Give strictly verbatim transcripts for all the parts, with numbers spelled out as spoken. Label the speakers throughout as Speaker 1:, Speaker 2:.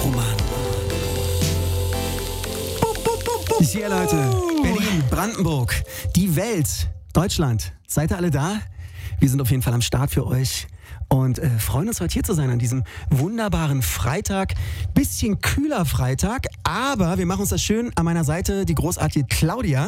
Speaker 1: Roman. Bis hier, Leute. Berlin, Brandenburg, die Welt, Deutschland. Seid ihr alle da? Wir sind auf jeden Fall am Start für euch. Und äh, freuen uns, heute hier zu sein an diesem wunderbaren Freitag. Bisschen kühler Freitag, aber wir machen uns das schön. An meiner Seite die großartige Claudia.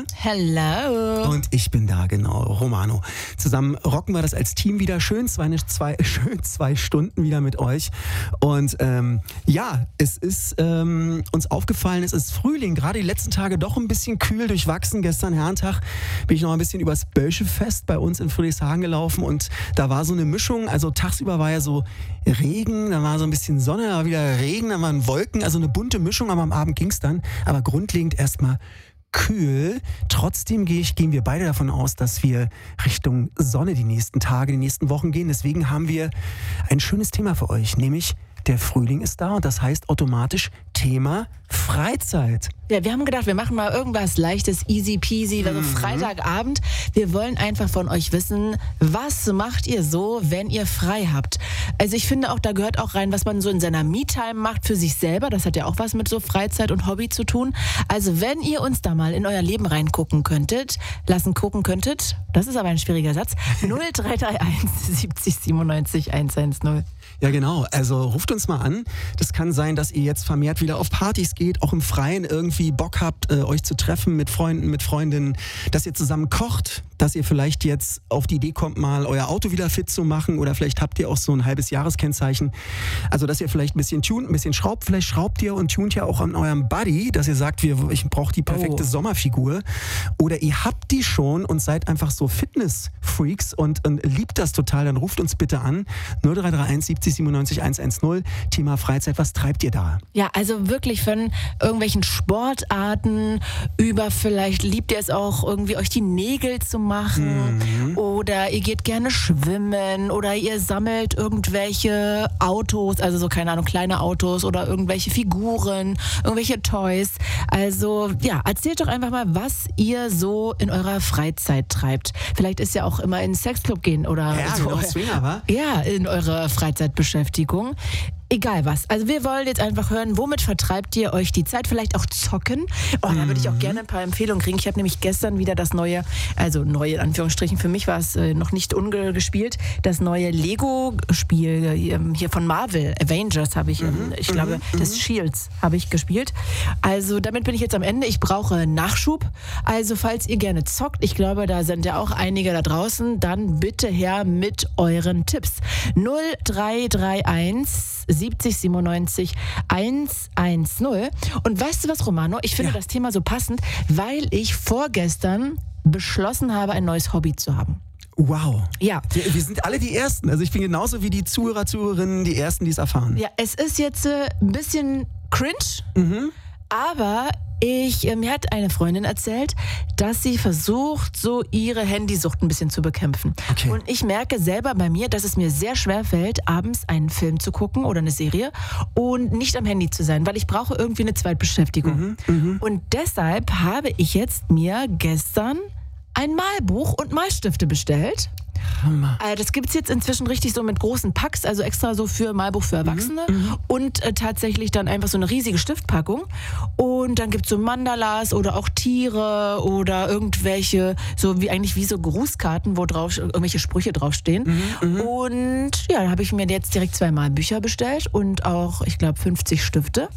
Speaker 2: Hello.
Speaker 1: Und ich bin da, genau, Romano. Zusammen rocken wir das als Team wieder. Schön zwei, zwei, schön zwei Stunden wieder mit euch. Und ähm, ja, es ist ähm, uns aufgefallen, es ist Frühling. Gerade die letzten Tage doch ein bisschen kühl durchwachsen. Gestern Herrentag bin ich noch ein bisschen übers Bölschefest bei uns in Friedrichshagen gelaufen. Und da war so eine Mischung, also tagsüber war ja so Regen, dann war so ein bisschen Sonne, dann war wieder Regen, dann waren Wolken, also eine bunte Mischung, aber am Abend ging es dann. Aber grundlegend erstmal kühl. Trotzdem gehe ich, gehen wir beide davon aus, dass wir Richtung Sonne die nächsten Tage, die nächsten Wochen gehen. Deswegen haben wir ein schönes Thema für euch, nämlich der Frühling ist da und das heißt automatisch Thema Freizeit.
Speaker 2: Ja, wir haben gedacht, wir machen mal irgendwas Leichtes, easy peasy, also mhm. Freitagabend. Wir wollen einfach von euch wissen, was macht ihr so, wenn ihr frei habt? Also ich finde auch, da gehört auch rein, was man so in seiner Me-Time macht für sich selber. Das hat ja auch was mit so Freizeit und Hobby zu tun. Also wenn ihr uns da mal in euer Leben reingucken könntet, lassen gucken könntet, das ist aber ein schwieriger Satz, null drei drei eins siebzig siebenundneunzig hundertzehn.
Speaker 1: Ja genau, also ruft uns mal an. Das kann sein, dass ihr jetzt vermehrt wieder auf Partys geht, auch im Freien irgendwie Bock habt, äh, euch zu treffen mit Freunden, mit Freundinnen, dass ihr zusammen kocht, dass ihr vielleicht jetzt auf die Idee kommt, mal euer Auto wieder fit zu machen oder vielleicht habt ihr auch so ein halbes Jahreskennzeichen. Also dass ihr vielleicht ein bisschen tunt, ein bisschen schraubt, vielleicht schraubt ihr und tunt ja auch an eurem Body, dass ihr sagt, wir, ich brauche die perfekte oh. Sommerfigur. Oder ihr habt die schon und seid einfach so Fitness-Freaks und, und liebt das total, dann ruft uns bitte an. null drei drei eins siebzig siebenundneunzig hundertzehn. Thema Freizeit, was treibt ihr da?
Speaker 2: Ja, also wirklich von irgendwelchen Sportarten über vielleicht liebt ihr es auch irgendwie euch die Nägel zu machen mhm. oder ihr geht gerne schwimmen oder ihr sammelt irgendwelche Autos, also so keine Ahnung, kleine Autos oder irgendwelche Figuren, irgendwelche Toys. Also ja, erzählt doch einfach mal, was ihr so in eurer Freizeit treibt. Vielleicht ist ja auch immer in den Sexclub gehen oder
Speaker 1: ja,
Speaker 2: so.
Speaker 1: Genau, Swinger, wa?
Speaker 2: Ja, in eurer Freizeitbeschäftigung. Egal was. Also wir wollen jetzt einfach hören, womit vertreibt ihr euch die Zeit? Vielleicht auch zocken. Oh, da würde ich auch gerne ein paar Empfehlungen kriegen. Ich habe nämlich gestern wieder das neue, also neue in Anführungsstrichen, für mich war es äh, noch nicht ungespielt, das neue Lego-Spiel äh, hier von Marvel, Avengers habe ich, mhm. äh, ich glaube, mhm. des Shields habe ich gespielt. Also damit bin ich jetzt am Ende. Ich brauche Nachschub. Also falls ihr gerne zockt, ich glaube, da sind ja auch einige da draußen, dann bitte her mit euren Tipps. null drei drei eins siebzig siebenundneunzig hundertzehn. Und weißt du was, Romano? Ich finde ja. das Thema so passend, weil ich vorgestern beschlossen habe, ein neues Hobby zu haben.
Speaker 1: Wow.
Speaker 2: Ja.
Speaker 1: Wir, wir sind alle die Ersten. Also ich bin genauso wie die Zuhörer, Zuhörerinnen, die Ersten, die es erfahren.
Speaker 2: Ja, es ist jetzt äh, ein bisschen cringe, mhm. aber ich, äh, mir hat eine Freundin erzählt, dass sie versucht, so ihre Handysucht ein bisschen zu bekämpfen.
Speaker 1: Okay.
Speaker 2: Und ich merke selber bei mir, dass es mir sehr schwer fällt, abends einen Film zu gucken oder eine Serie und nicht am Handy zu sein, weil ich brauche irgendwie eine Zweitbeschäftigung. Mhm, mh. Und deshalb habe ich jetzt mir gestern ein Malbuch und Malstifte bestellt. Äh, das gibt es jetzt inzwischen richtig so mit großen Packs, also extra so für Malbuch für Erwachsene mhm, und äh, tatsächlich dann einfach so eine riesige Stiftpackung. Und dann gibt es so Mandalas oder auch Tiere oder irgendwelche, so wie eigentlich wie so Grußkarten, wo drauf irgendwelche Sprüche draufstehen. Mhm, und ja, da habe ich mir jetzt direkt zwei Malbücher bestellt und auch, ich glaube, fünfzig Stifte.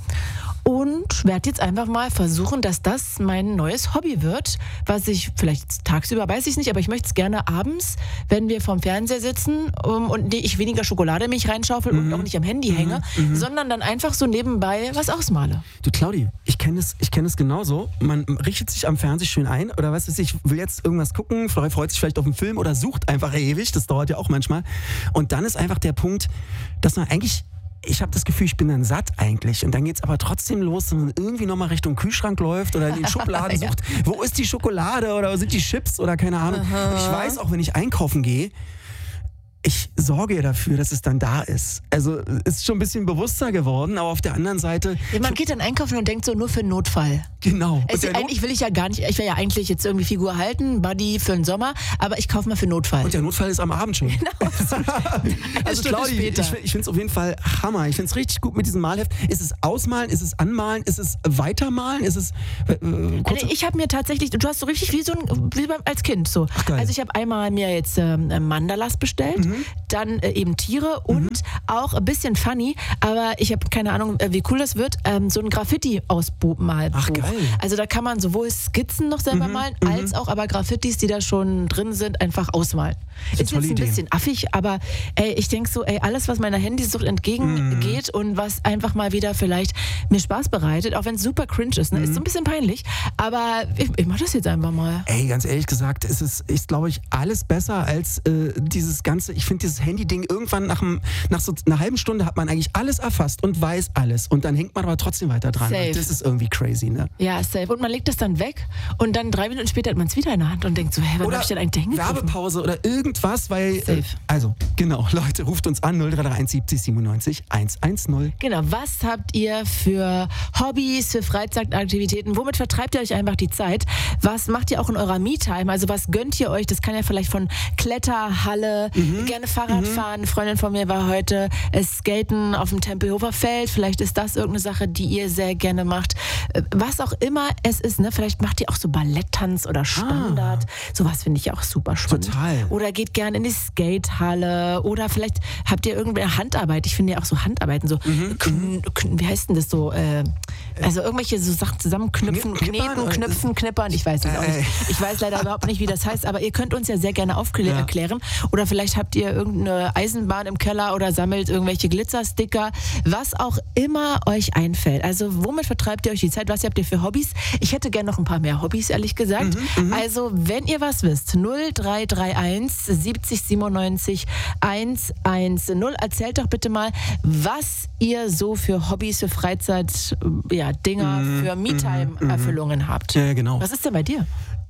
Speaker 2: Und werde jetzt einfach mal versuchen, dass das mein neues Hobby wird, was ich vielleicht tagsüber, weiß ich nicht, aber ich möchte es gerne abends, wenn wir vorm Fernseher sitzen um, und ich weniger Schokolade in mich reinschaufel mhm. und auch nicht am Handy mhm. hänge, mhm. sondern dann einfach so nebenbei was ausmale.
Speaker 1: Du Claudi, ich kenne es ich kenn es genauso. Man richtet sich am Fernseher schön ein oder was weiß ich, will jetzt irgendwas gucken, freut sich vielleicht auf einen Film oder sucht einfach ewig, das dauert ja auch manchmal. Und dann ist einfach der Punkt, dass man eigentlich ich habe das Gefühl, ich bin dann satt eigentlich. Und dann geht es aber trotzdem los, dass man irgendwie nochmal Richtung Kühlschrank läuft oder in den Schubladen ja. sucht, wo ist die Schokolade oder wo sind die Chips oder keine Ahnung. Und ich weiß auch, wenn ich einkaufen gehe, ich sorge ja dafür, dass es dann da ist. Also ist schon ein bisschen bewusster geworden, aber auf der anderen Seite...
Speaker 2: Ja, man geht dann einkaufen und denkt so, nur für einen Notfall.
Speaker 1: Genau.
Speaker 2: Es, eigentlich will ich ja gar nicht, ich will ja eigentlich jetzt irgendwie Figur halten, Buddy für den Sommer, aber ich kaufe mal für Notfall.
Speaker 1: Und der Notfall ist am Abend schon. Genau. Also Claudi, ich, ich finde es auf jeden Fall Hammer. Ich finde es richtig gut mit diesem Malheft. Ist es ausmalen, ist es anmalen, ist es weitermalen, ist es... Äh,
Speaker 2: also ich habe mir tatsächlich, du hast so richtig wie so ein, wie beim, als Kind so.
Speaker 1: Ach, geil.
Speaker 2: Also ich habe einmal mir jetzt ähm, Mandalas bestellt, mhm. dann äh, eben Tiere und mhm. auch ein bisschen funny, aber ich habe keine Ahnung, äh, wie cool das wird, ähm, so ein Graffiti-Ausmalbuch.
Speaker 1: Ach, geil.
Speaker 2: Also da kann man sowohl Skizzen noch selber
Speaker 1: mhm.
Speaker 2: malen,
Speaker 1: mhm.
Speaker 2: als auch aber Graffitis, die da schon drin sind, einfach ausmalen. Ist, ist jetzt ein Idee. Bisschen affig, aber ey, ich denke so, ey, alles, was meiner Handysucht entgegengeht mhm. und was einfach mal wieder vielleicht mir Spaß bereitet, auch wenn es super cringe ist, ne? mhm. ist so ein bisschen peinlich, aber ich, ich mache das jetzt einfach mal.
Speaker 1: Ey, ganz ehrlich gesagt, ist es ist, glaube ich, alles besser als äh, dieses ganze, ich finde dieses Handy-Ding irgendwann nach, einem, nach so einer halben Stunde hat man eigentlich alles erfasst und weiß alles und dann hängt man aber trotzdem weiter dran.
Speaker 2: Safe.
Speaker 1: Das ist irgendwie crazy, ne?
Speaker 2: Ja, safe. Und man legt es dann weg und dann drei Minuten später hat man es wieder in der Hand und denkt so, hä, wann hab ich denn eigentlich hingegriffen?
Speaker 1: Werbepause oder irgendwas, weil...
Speaker 2: Safe.
Speaker 1: Äh, also, genau, Leute, ruft uns an null drei drei eins siebzig siebenundneunzig hundertzehn.
Speaker 2: Genau, was habt ihr für Hobbys, für Freizeitaktivitäten? Womit vertreibt ihr euch einfach die Zeit? Was macht ihr auch in eurer Me-Time? Also was gönnt ihr euch? Das kann ja vielleicht von Kletterhalle, mhm. gerne Fahrrad mhm. fahren. Eine Freundin von mir war heute äh, skaten auf dem Tempelhofer Feld. Vielleicht ist das irgendeine Sache, die ihr sehr gerne macht. Äh, was auch immer es ist, ne? Vielleicht macht ihr auch so Balletttanz oder Standard. Ah. Sowas finde ich auch super spannend.
Speaker 1: Total.
Speaker 2: Oder geht gerne in die Skatehalle oder vielleicht habt ihr irgendeine Handarbeit. Ich finde ja auch so Handarbeiten, so
Speaker 1: mhm.
Speaker 2: kn- kn- wie heißt denn das so? Äh, also irgendwelche so Sachen zusammenknüpfen, kneten, knüpfen, knippern. Ich weiß das auch nicht. Ich weiß leider überhaupt nicht, wie das heißt, aber ihr könnt uns ja sehr gerne aufklären. Ja. Oder vielleicht habt ihr irgendeine Eisenbahn im Keller oder sammelt irgendwelche Glitzersticker. Was auch immer euch einfällt. Also womit vertreibt ihr euch die Zeit? Was habt ihr für Hobbys? Ich hätte gerne noch ein paar mehr Hobbys, ehrlich gesagt. Mhm, also wenn ihr was wisst, null drei drei eins siebzig siebenundneunzig hundertzehn. Erzählt doch bitte mal, was ihr so für Hobbys, für Freizeit, ja, Dinger, mm, für Me-Time-Erfüllungen mm, habt.
Speaker 1: Ja, genau.
Speaker 2: Was ist denn bei dir?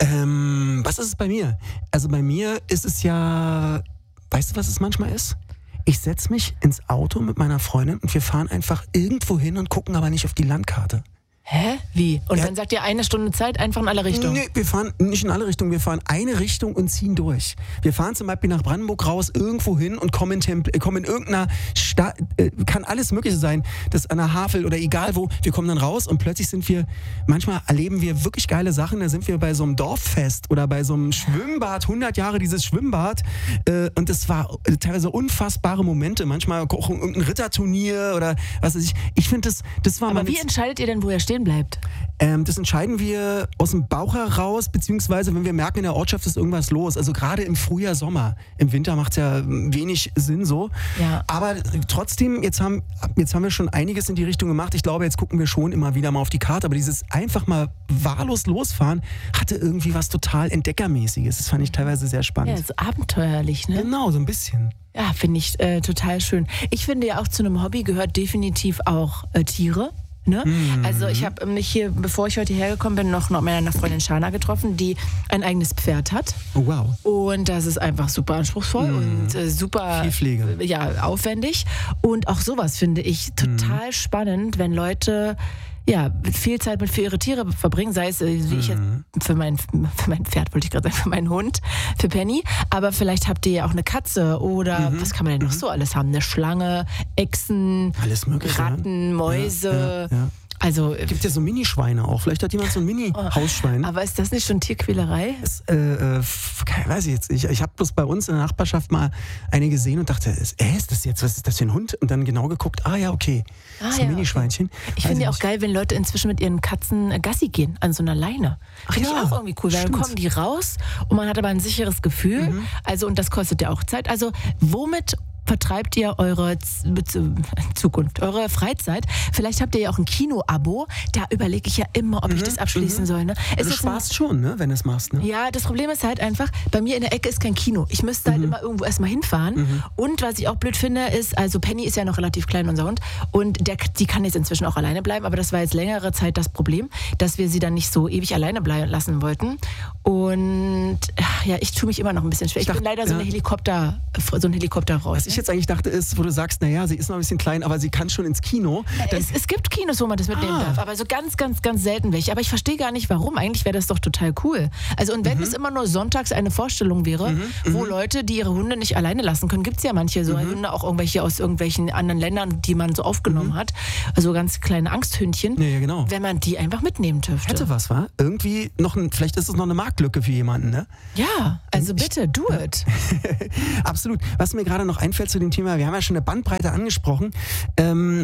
Speaker 1: Ähm, was ist es bei mir? Also bei mir ist es ja, weißt du, was es manchmal ist? Ich setze mich ins Auto mit meiner Freundin und wir fahren einfach irgendwo hin und gucken aber nicht auf die Landkarte.
Speaker 2: Hä? Wie? Und
Speaker 1: ja.
Speaker 2: dann sagt ihr eine Stunde Zeit einfach in alle Richtungen?
Speaker 1: Nee, wir fahren nicht in alle Richtungen, wir fahren eine Richtung und ziehen durch. Wir fahren zum Beispiel nach Brandenburg raus, irgendwo hin und kommen in, Templ- kommen in irgendeiner Stadt, äh, kann alles Mögliche sein, das an der Havel oder egal wo, wir kommen dann raus und plötzlich sind wir, manchmal erleben wir wirklich geile Sachen, da sind wir bei so einem Dorffest oder bei so einem Schwimmbad, hundert Jahre dieses Schwimmbad äh, und das war teilweise unfassbare Momente, manchmal auch irgendein Ritterturnier oder was weiß ich. Ich finde, das, das war
Speaker 2: Aber
Speaker 1: mal...
Speaker 2: wie entscheidet ihr denn, wo ihr stehen bleibt?
Speaker 1: Ähm, das entscheiden wir aus dem Bauch heraus, beziehungsweise wenn wir merken, in der Ortschaft ist irgendwas los. Also gerade im Frühjahr, Sommer. Im Winter macht es ja wenig Sinn so.
Speaker 2: Ja.
Speaker 1: Aber trotzdem, jetzt haben, jetzt haben wir schon einiges in die Richtung gemacht. Ich glaube, jetzt gucken wir schon immer wieder mal auf die Karte. Aber dieses einfach mal wahllos losfahren hatte irgendwie was total Entdeckermäßiges. Das fand ich teilweise sehr spannend.
Speaker 2: Ja, so abenteuerlich, ne?
Speaker 1: Genau, so ein bisschen.
Speaker 2: Ja, finde ich äh, total schön. Ich finde ja auch zu einem Hobby gehört definitiv auch äh, Tiere. Ne? Mhm. Also ich habe mich hier, bevor ich heute hergekommen bin, noch mit meiner Freundin Shana getroffen, die ein eigenes Pferd hat.
Speaker 1: Oh, wow.
Speaker 2: Und das ist einfach super anspruchsvoll mhm. und äh, super
Speaker 1: viel Pflege.
Speaker 2: Ja, aufwendig. Und auch sowas finde ich total mhm. spannend, wenn Leute ja, viel Zeit mit für ihre Tiere verbringen, sei es, wie ich jetzt, für mein, für mein Pferd, wollte ich gerade sagen, für meinen Hund, für Penny, aber vielleicht habt ihr ja auch eine Katze oder mhm. was kann man denn noch so alles haben? Eine Schlange, Echsen,
Speaker 1: alles mögliche,
Speaker 2: Ratten, Mäuse.
Speaker 1: Ja, ja, ja.
Speaker 2: Also,
Speaker 1: gibt ja so Minischweine auch. Vielleicht hat jemand so ein Mini-Hausschwein.
Speaker 2: Aber ist das nicht schon Tierquälerei?
Speaker 1: Das, äh, äh, weiß ich jetzt nicht. Ich habe bloß bei uns in der Nachbarschaft mal eine gesehen und dachte, äh, ist das jetzt, was ist das für ein Hund? Und dann genau geguckt, ah ja, okay, ah, das ist ein ja, Minischweinchen.
Speaker 2: Okay. Ich finde ja auch geil, wenn Leute inzwischen mit ihren Katzen Gassi gehen, an so einer Leine. Finde ja, ich auch irgendwie cool, weil stimmt. Dann kommen die raus und man hat aber ein sicheres Gefühl. Mhm. Also, und das kostet ja auch Zeit. Also, womit vertreibt ihr eure Z- Zukunft, eure Freizeit? Vielleicht habt ihr ja auch ein Kino-Abo. Da überlege ich ja immer, ob ich das abschließen soll. Ne? Es
Speaker 1: Du
Speaker 2: ist ein-
Speaker 1: sparst schon, ne, wenn du es machst. Ne?
Speaker 2: Ja, das Problem ist halt einfach, bei mir in der Ecke ist kein Kino. Ich müsste halt immer irgendwo erstmal hinfahren. Und was ich auch blöd finde, ist, also Penny ist ja noch relativ klein, unser Hund. Und der, die kann jetzt inzwischen auch alleine bleiben. Aber das war jetzt längere Zeit das Problem, dass wir sie dann nicht so ewig alleine bleiben lassen wollten. Und ach, ja, ich tue mich immer noch ein bisschen schwer. Ich,
Speaker 1: Ich
Speaker 2: bin
Speaker 1: dachte,
Speaker 2: leider so
Speaker 1: ja.
Speaker 2: eine Helikopter, so ein Helikopterfrau.
Speaker 1: Was ich jetzt eigentlich dachte ist, wo du sagst, naja, sie ist noch ein bisschen klein, aber sie kann schon ins Kino. Dann,
Speaker 2: Es, es gibt Kinos, wo man das mitnehmen
Speaker 1: Ah.
Speaker 2: darf, aber so ganz, ganz, ganz selten welche. Aber ich verstehe gar nicht, warum. Eigentlich wäre das doch total cool. Also und wenn es immer nur sonntags eine Vorstellung wäre, wo Leute, die ihre Hunde nicht alleine lassen können, gibt es ja manche so Hunde, auch irgendwelche aus irgendwelchen anderen Ländern, die man so aufgenommen hat. Also ganz kleine Angsthündchen.
Speaker 1: ja, ja, genau.
Speaker 2: Wenn man die einfach mitnehmen dürfte.
Speaker 1: Hätte was, wa? Irgendwie noch ein, vielleicht ist es noch eine Marktlücke für jemanden, ne?
Speaker 2: Ja, also bitte, do it.
Speaker 1: Absolut. Was mir gerade noch einfällt zu dem Thema, wir haben ja schon eine Bandbreite angesprochen. Ähm,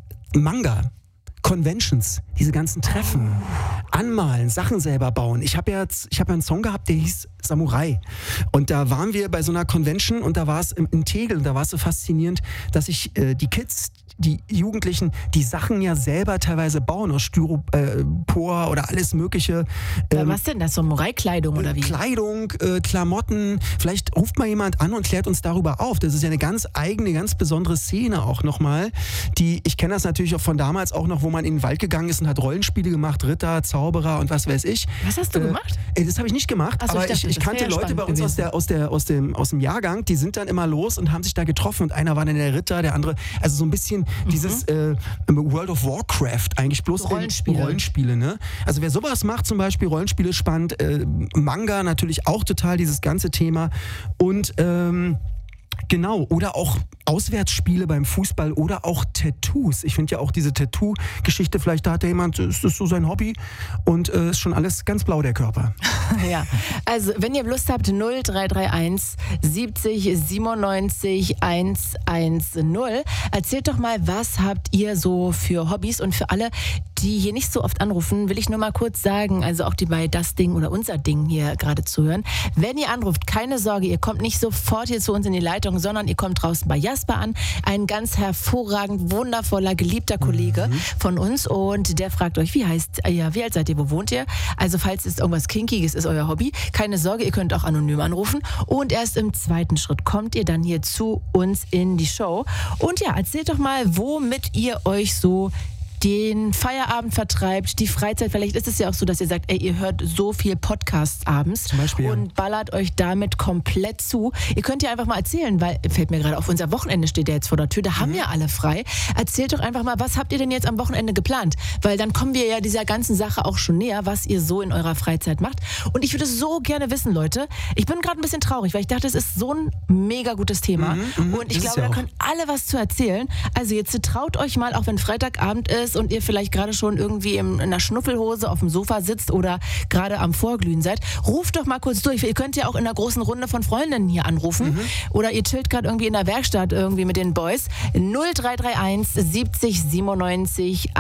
Speaker 1: Manga. Conventions, diese ganzen Treffen, anmalen, Sachen selber bauen. Ich habe ja jetzt, ich habe ja einen Song gehabt, der hieß Samurai. Und da waren wir bei so einer Convention und da war es im, in Tegel und da war es so faszinierend, dass ich äh, die Kids, die Jugendlichen, die Sachen ja selber teilweise bauen aus Styropor oder alles Mögliche.
Speaker 2: Ja, was denn das? Samurai-Kleidung oder wie?
Speaker 1: Kleidung, äh, Klamotten. Vielleicht ruft mal jemand an und klärt uns darüber auf. Das ist ja eine ganz eigene, ganz besondere Szene auch nochmal. Die, ich kenne das natürlich auch von damals auch noch, wo man in den Wald gegangen ist und hat Rollenspiele gemacht, Ritter, Zauberer und was weiß ich.
Speaker 2: Was hast du gemacht?
Speaker 1: Äh, das habe ich nicht gemacht,
Speaker 2: Ach so, ich
Speaker 1: aber ich,
Speaker 2: dachte,
Speaker 1: ich
Speaker 2: das
Speaker 1: kannte
Speaker 2: wäre ja
Speaker 1: Leute bei
Speaker 2: spannend
Speaker 1: uns aus,
Speaker 2: gewesen.
Speaker 1: der, aus, der, aus, dem, aus dem Jahrgang, die sind dann immer los und haben sich da getroffen und einer war dann der Ritter, der andere, also so ein bisschen dieses äh, World of Warcraft eigentlich, bloß
Speaker 2: So Rollenspiele.
Speaker 1: Rollenspiele, ne? Also wer sowas macht, zum Beispiel Rollenspiele spannend, äh, Manga natürlich auch total, dieses ganze Thema und ähm, genau, oder auch Auswärtsspiele beim Fußball oder auch Tattoos. Ich finde ja auch diese Tattoo-Geschichte, vielleicht da hat ja jemand, ist das so sein Hobby und äh, ist schon alles ganz blau, der Körper.
Speaker 2: Ja, also wenn ihr Lust habt, null drei drei eins siebzig siebenundneunzig hundertzehn. Erzählt doch mal, was habt ihr so für Hobbys? Und für alle, die hier nicht so oft anrufen, will ich nur mal kurz sagen, also auch die bei Das Ding oder Unser Ding hier gerade zuhören, wenn ihr anruft, keine Sorge, ihr kommt nicht sofort hier zu uns in die Leitung, sondern ihr kommt draußen bei Jasper an, ein ganz hervorragend, wundervoller, geliebter Kollege mhm. von uns und der fragt euch, wie heißt ihr, wie alt seid ihr, wo wohnt ihr? Also falls es irgendwas Kinkiges ist, euer Hobby, keine Sorge, ihr könnt auch anonym anrufen und erst im zweiten Schritt kommt ihr dann hier zu uns in die Show und ja, erzählt doch mal, womit ihr euch so den Feierabend vertreibt, die Freizeit. Vielleicht ist es ja auch so, dass ihr sagt, ey, ihr hört so viel Podcasts abends
Speaker 1: Zum Beispiel, ja.
Speaker 2: und ballert euch damit komplett zu. Ihr könnt ja einfach mal erzählen, weil, fällt mir gerade auf, unser Wochenende steht ja jetzt vor der Tür, da haben ja alle frei. Erzählt doch einfach mal, was habt ihr denn jetzt am Wochenende geplant? Weil dann kommen wir ja dieser ganzen Sache auch schon näher, was ihr so in eurer Freizeit macht. Und ich würde so gerne wissen, Leute, ich bin gerade ein bisschen traurig, weil ich dachte, es ist so ein mega gutes Thema.
Speaker 1: Mhm,
Speaker 2: und ich
Speaker 1: ist es
Speaker 2: glaube,
Speaker 1: ja
Speaker 2: da
Speaker 1: auch.
Speaker 2: können alle was zu erzählen. Also jetzt traut euch mal, auch wenn Freitagabend ist und ihr vielleicht gerade schon irgendwie in einer Schnuffelhose auf dem Sofa sitzt oder gerade am Vorglühen seid, ruft doch mal kurz durch. Ihr könnt ja auch in einer großen Runde von Freundinnen hier anrufen
Speaker 1: Mhm.
Speaker 2: oder ihr chillt gerade irgendwie in der Werkstatt irgendwie mit den Boys. null drei drei eins siebzig siebenundneunzig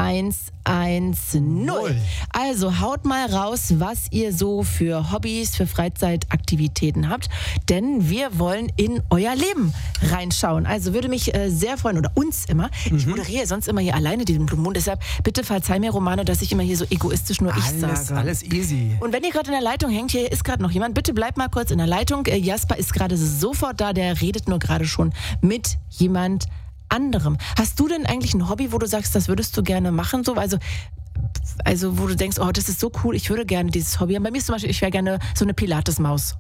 Speaker 2: hundertzehn. Also haut mal raus, was ihr so für Hobbys, für Freizeitaktivitäten habt, denn wir wollen in euer Leben reinschauen. Also würde mich äh, sehr freuen, oder uns immer. Ich moderiere sonst immer hier alleine diesen Blue Moon, deshalb bitte verzeih mir, Romano, dass ich immer hier so egoistisch nur ich
Speaker 1: Alles,
Speaker 2: sage.
Speaker 1: alles easy.
Speaker 2: Und wenn ihr gerade in der Leitung hängt, hier ist gerade noch jemand, bitte bleibt mal kurz in der Leitung. Äh, Jasper ist gerade sofort da, der redet nur gerade schon mit jemand anderem. Hast du denn eigentlich ein Hobby, wo du sagst, das würdest du gerne machen? So, also, also wo du denkst, oh, das ist so cool, ich würde gerne dieses Hobby haben. Bei mir ist zum Beispiel, ich wäre gerne so eine Pilates-Maus.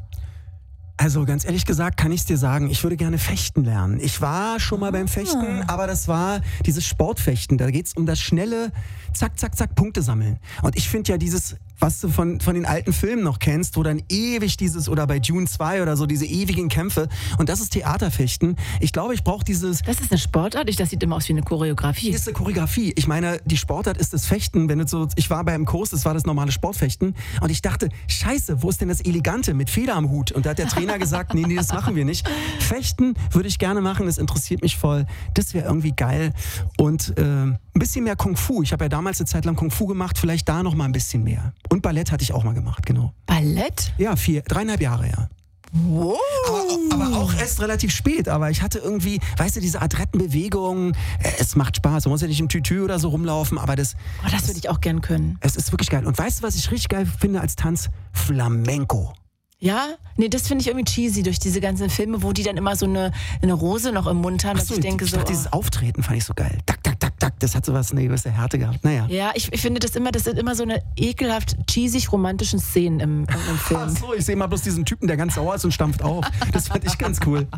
Speaker 1: Also ganz ehrlich gesagt kann ich es dir sagen, ich würde gerne fechten lernen. Ich war schon mal beim Fechten, aber das war dieses Sportfechten. Da geht es um das schnelle zack, zack, zack, Punkte sammeln. Und ich finde ja dieses, was du von, von den alten Filmen noch kennst, wo dann ewig dieses, oder bei Dune zwei oder so, diese ewigen Kämpfe. Und das ist Theaterfechten. Ich glaube, ich brauche dieses...
Speaker 2: Das ist eine Sportart? Ich, das sieht immer aus wie eine Choreografie.
Speaker 1: Das ist eine Choreografie. Ich meine, die Sportart ist das Fechten. Wenn du so, ich war beim Kurs, das war das normale Sportfechten. Und ich dachte, scheiße, wo ist denn das Elegante mit Feder am Hut? Und da hat der Trainer gesagt, nee, nee, das machen wir nicht. Fechten würde ich gerne machen, das interessiert mich voll. Das wäre irgendwie geil. Und äh, ein bisschen mehr Kung Fu. Ich habe ja damals eine Zeit lang Kung Fu gemacht, vielleicht da noch mal ein bisschen mehr. Und Ballett hatte ich auch mal gemacht, genau.
Speaker 2: Ballett?
Speaker 1: Ja, vier, dreieinhalb Jahre, ja.
Speaker 2: Wow.
Speaker 1: Aber, aber auch erst relativ spät. Aber ich hatte irgendwie, weißt du, diese Adrettenbewegung, äh, es macht Spaß. Man muss ja nicht im Tütü oder so rumlaufen, aber das...
Speaker 2: Oh, das würde ich auch gern können.
Speaker 1: Es ist wirklich geil. Und weißt du, was ich richtig geil finde als Tanz? Flamenco.
Speaker 2: Ja? Nee, das finde ich irgendwie cheesy durch diese ganzen Filme, wo die dann immer so eine, eine Rose noch im Mund haben.
Speaker 1: Ach
Speaker 2: dass
Speaker 1: so,
Speaker 2: ich denke
Speaker 1: ich
Speaker 2: so,
Speaker 1: dachte,
Speaker 2: oh.
Speaker 1: dieses Auftreten fand ich so geil. Tak, tak, tak, tak. Das hat so was, eine gewisse Härte gehabt. Naja.
Speaker 2: Ja, ich, ich finde das immer, das sind immer so eine ekelhaft cheesig romantischen Szenen im, im Film.
Speaker 1: Ach so, ich sehe mal bloß diesen Typen, der ganz sauer ist und stampft auf. Das fand ich ganz cool.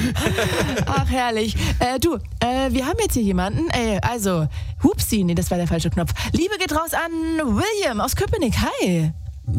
Speaker 2: Ach, herrlich. Äh, du, äh, wir haben jetzt hier jemanden, äh, also, Hupsi, nee, das war der falsche Knopf. Liebe geht raus an William aus Köpenick. Hi.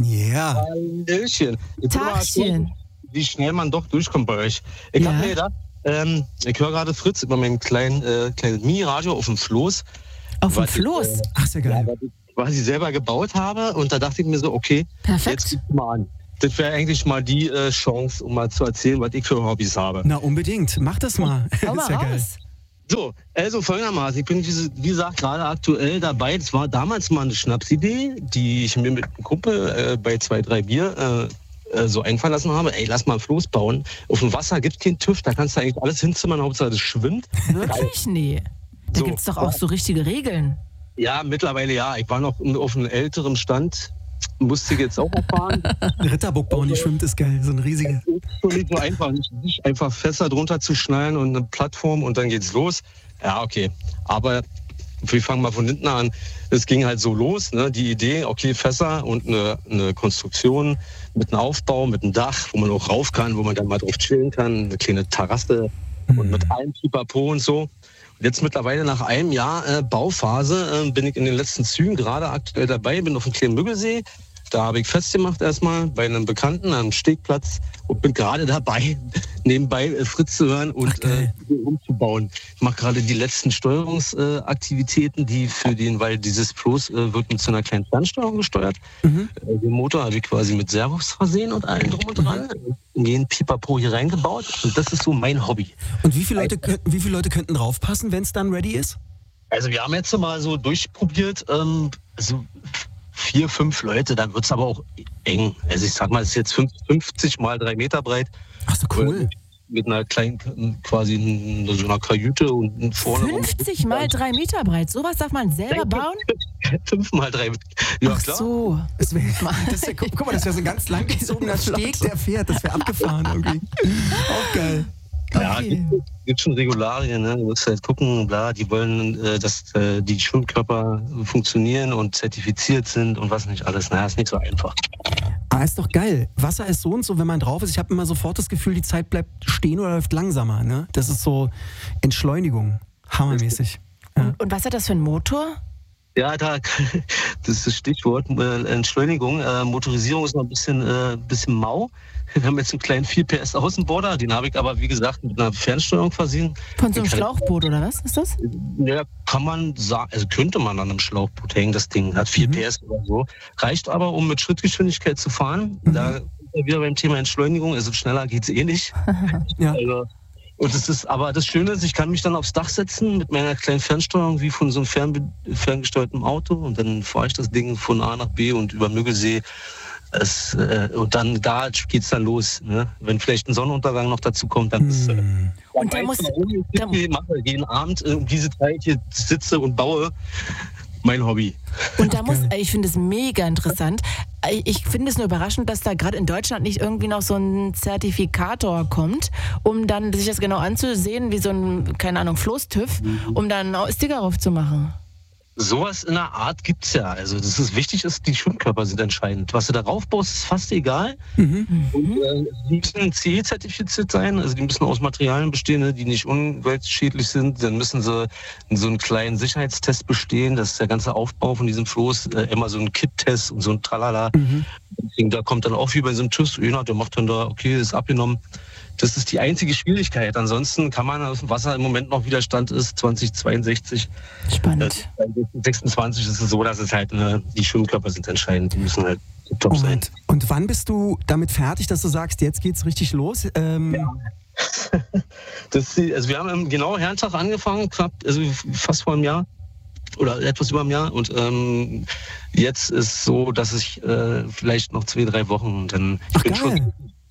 Speaker 1: Ja.
Speaker 3: Hallöchen. Ich will mal
Speaker 2: Tagchen.
Speaker 3: erzählen, wie schnell man doch durchkommt bei euch. Ich
Speaker 2: Ja.
Speaker 3: habe mir gedacht, ähm, ich höre gerade Fritz über meinem kleinen, äh, kleinen Mini-Radio auf dem Floß.
Speaker 2: Auf dem
Speaker 3: Was ich,
Speaker 2: Floß.
Speaker 3: äh,
Speaker 1: Ach, sehr
Speaker 3: Ja,
Speaker 1: geil.
Speaker 3: was ich quasi selber gebaut habe. Und da dachte ich mir so, okay,
Speaker 2: Perfekt.
Speaker 3: jetzt guck mal an. Das wäre eigentlich mal die äh, Chance, um mal zu erzählen, was ich für Hobbys habe.
Speaker 1: Na, unbedingt. Mach das mal.
Speaker 2: Hau mal
Speaker 1: ist ja geil.
Speaker 2: raus.
Speaker 3: So, also folgendermaßen, ich bin, diese, wie gesagt, gerade aktuell dabei. Das war damals mal eine Schnapsidee, die ich mir mit einem Kumpel äh, bei zwei, drei Bier äh, äh, so einfallen lassen habe. Ey, lass mal ein Floß bauen. Auf dem Wasser gibt es keinen TÜV, da kannst du eigentlich alles hinzimmern, Hauptsache das schwimmt.
Speaker 2: Wirklich? Nee. Da
Speaker 3: So.
Speaker 2: gibt's doch auch so richtige Regeln.
Speaker 3: Ja, mittlerweile ja. Ich war noch auf einem älteren Stand, musste ich jetzt auch erfahren.
Speaker 1: Ein Ritterburg bauen, die schwimmt, ist geil. So ein riesiger.
Speaker 3: Es ist schon nicht so einfach, nicht, nicht einfach Fässer drunter zu schnallen und eine Plattform und dann geht's los. Ja, okay. Aber wir fangen mal von hinten an. Es ging halt so los, ne? Die Idee, okay, Fässer und eine, eine Konstruktion mit einem Aufbau, mit einem Dach, wo man auch rauf kann, wo man dann mal drauf chillen kann, eine kleine Terrasse und mit allem Pipapo und so. Und jetzt mittlerweile nach einem Jahr äh, Bauphase äh, bin ich in den letzten Zügen gerade aktuell dabei, bin auf dem kleinen Müggelsee. Da habe ich festgemacht erstmal bei einem Bekannten am Stegplatz und bin gerade dabei, nebenbei äh, Fritz zu hören und
Speaker 1: Ach, geil.
Speaker 3: äh, umzubauen. Ich mache gerade die letzten Steuerungsaktivitäten, äh, die für den, weil dieses Floß äh, wird mit so einer kleinen Fernsteuerung gesteuert.
Speaker 1: Mhm.
Speaker 3: Äh, den Motor habe ich quasi mit Servos versehen und allem drum und dran. In jeden Pipapo hier reingebaut und das ist so mein Hobby.
Speaker 1: Und wie viele Leute, könnten, wie viele Leute könnten draufpassen, wenn es dann ready ist?
Speaker 3: Also wir haben jetzt mal so durchprobiert, ähm, also vier, fünf Leute, dann wird es aber auch eng. Also ich sag mal, es ist jetzt fünfzig mal drei Meter breit.
Speaker 1: Ach so, cool.
Speaker 3: Mit einer kleinen, quasi so einer Kajüte und vorne.
Speaker 2: fünfzig mal drei Meter breit. Sowas darf man selber bauen?
Speaker 3: Fünf mal drei. Ja,
Speaker 2: Ach
Speaker 3: klar.
Speaker 2: so.
Speaker 1: Das wär, das wär, guck, guck mal, das wäre so ein ganz langgezogener Steg, der fährt. Das wäre abgefahren irgendwie. Auch geil.
Speaker 3: Ja,
Speaker 2: Okay.
Speaker 3: gibt, gibt schon Regularien, ne? Du musst halt gucken, bla, die wollen, äh, dass äh, die Schwimmkörper funktionieren und zertifiziert sind und was nicht alles. Naja, ist nicht so einfach.
Speaker 1: Ah, ist doch geil. Wasser ist so und so, wenn man drauf ist. Ich habe immer sofort das Gefühl, die Zeit bleibt stehen oder läuft langsamer. Ne? Das ist so Entschleunigung. Hammermäßig. Ja.
Speaker 2: Und was hat das für einen Motor?
Speaker 3: Ja, da, das ist das Stichwort, äh, Entschleunigung. Äh, Motorisierung ist noch ein bisschen, äh, bisschen mau. Wir haben jetzt einen kleinen vier P S Außenborder, den habe ich aber, wie gesagt, mit einer Fernsteuerung versehen.
Speaker 2: Von so einem
Speaker 3: Den kann
Speaker 2: Schlauchboot oder was ist das?
Speaker 3: ich- Ja, kann man sagen, also könnte man an einem Schlauchboot hängen, das Ding hat vier
Speaker 1: Mhm.
Speaker 3: P S oder so. Reicht aber, um mit Schrittgeschwindigkeit zu fahren. Da sind wir wieder beim Thema Entschleunigung, also schneller geht's eh nicht.
Speaker 1: Ja.
Speaker 3: Also, und es ist, aber das Schöne ist, ich kann mich dann aufs Dach setzen mit meiner kleinen Fernsteuerung wie von so einem fern, ferngesteuerten Auto und dann fahre ich das Ding von A nach B und über Müggelsee. Es, äh, und dann da geht's dann los. Ne? Wenn vielleicht ein Sonnenuntergang noch dazu kommt, dann ist äh,
Speaker 1: Hm.
Speaker 2: Und da muss- da-
Speaker 3: ich mache jeden Abend äh, um diese Zeit hier sitze und baue mein Hobby.
Speaker 2: Und da muss,
Speaker 1: geil.
Speaker 2: ich finde es mega interessant. Ich finde es nur überraschend, dass da gerade in Deutschland nicht irgendwie noch so ein Zertifikator kommt, um dann sich das genau anzusehen, wie so ein, keine Ahnung, Floß-TÜV, um dann auch Sticker drauf zu machen.
Speaker 3: Sowas in der Art gibt's ja. Also das ist wichtig, ist, die Schwimmkörper sind entscheidend. Was du darauf baust, ist fast egal.
Speaker 1: Mhm.
Speaker 3: Und, äh, die müssen C E-zertifiziert sein, also die müssen aus Materialien bestehen, ne, die nicht umweltschädlich sind. Dann müssen sie in so einen kleinen Sicherheitstest bestehen, dass der ganze Aufbau von diesem Floß äh, immer so ein Kit-Test und so ein Tralala.
Speaker 1: Mhm.
Speaker 3: Deswegen, da kommt dann auch wie bei so einem TÜV, einer, der macht dann da, okay, ist abgenommen. Das ist die einzige Schwierigkeit. Ansonsten kann man aus dem Wasser im Moment noch Widerstand ist, zwanzig zweiundsechzig.
Speaker 2: Spannend.
Speaker 3: sechsundzwanzig ist es so, dass es halt, ne, die Schwimmkörper sind entscheidend, die müssen halt top sein.
Speaker 1: Und, und wann bist du damit fertig, dass du sagst, jetzt geht's richtig los? Ähm,
Speaker 3: Ja. Das, ist die- also wir haben am genau Herrentag angefangen, knapp, also fast vor einem Jahr oder etwas über einem Jahr und ähm, jetzt ist so, dass ich äh, vielleicht noch zwei, drei Wochen und dann ich
Speaker 1: Ach,
Speaker 3: bin
Speaker 1: geil.
Speaker 3: schon